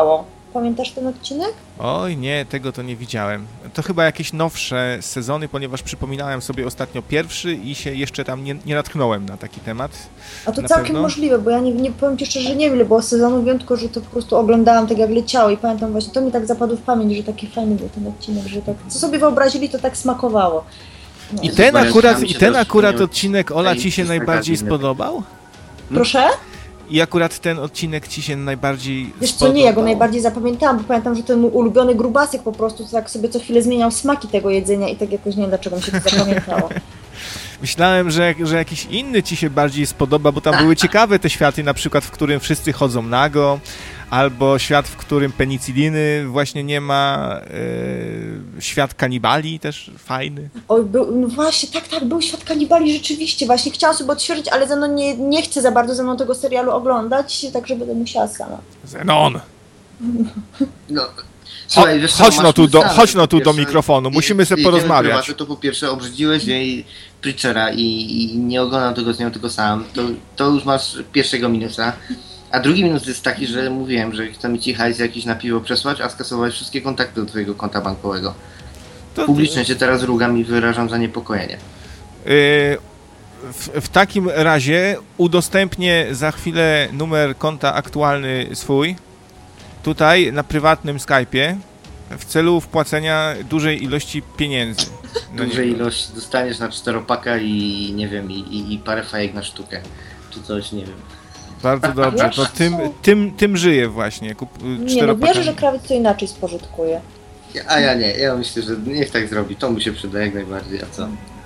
Pamiętasz ten odcinek? Oj, nie, tego to nie widziałem. To chyba jakieś nowsze sezony, ponieważ przypominałem sobie ostatnio pierwszy i się jeszcze tam nie natknąłem na taki temat. A to Na całkiem pewno? możliwe, bo ja nie powiem ci szczerze, że nie wiem ile było sezonów, wiem tylko, że to po prostu oglądałam tak jak leciało i pamiętam właśnie, to mi tak zapadło w pamięć, że taki fajny był ten odcinek, że tak, co sobie wyobrazili, to tak smakowało. No. I ten Jezus, akurat, mi i się ten też akurat nie- odcinek, Ola, ci się jest taka najbardziej dziwna. spodobał? Proszę? I akurat ten odcinek ci się najbardziej Wiesz co, spodobał? nie, ja go najbardziej zapamiętałam, bo pamiętam, że ten mój ulubiony grubasek po prostu tak sobie co chwilę zmieniał smaki tego jedzenia i tak jakoś nie wiem dlaczego mi się to zapamiętało. Myślałem, że jakiś inny ci się bardziej spodoba, bo tam były ciekawe te światy, na przykład w którym wszyscy chodzą nago, albo świat, w którym penicyliny właśnie nie ma, świat kanibali też fajny. Oj, no właśnie, tak, był świat kanibali rzeczywiście, właśnie chciałam sobie odświeżyć, ale ze mną nie chcę za bardzo ze mną tego serialu oglądać, także będę musiała sama. Zenon! No, słuchaj, wiesz co, Chodź no tu do, masz chodź no tu do pierwsze- mikrofonu, musimy sobie jedziemy porozmawiać. prywatnie, to po pierwsze obrzydziłeś jej Preachera i nie oglądam tego z nią tylko sam. To już masz pierwszego minusa. A drugi minus jest taki, że mówiłem, że chce mi ci hajs jakiś na piwo przesłać, a skasować wszystkie kontakty do twojego konta bankowego. To- Publicznie cię teraz rugam i wyrażam zaniepokojenie. W takim razie udostępnię za chwilę numer konta aktualny swój, tutaj na prywatnym Skype'ie, w celu wpłacenia dużej ilości pieniędzy. na Dużej niego. ilość dostaniesz na 4-paka i nie wiem, i parę fajek na sztukę. Czy coś, nie wiem. Bardzo dobrze, to tym żyję właśnie. Nie no, czteropakami. wierzę, że krawiec to inaczej spożytkuje. A ja nie, ja myślę, że niech tak zrobi. To mu się przyda jak najbardziej, a co?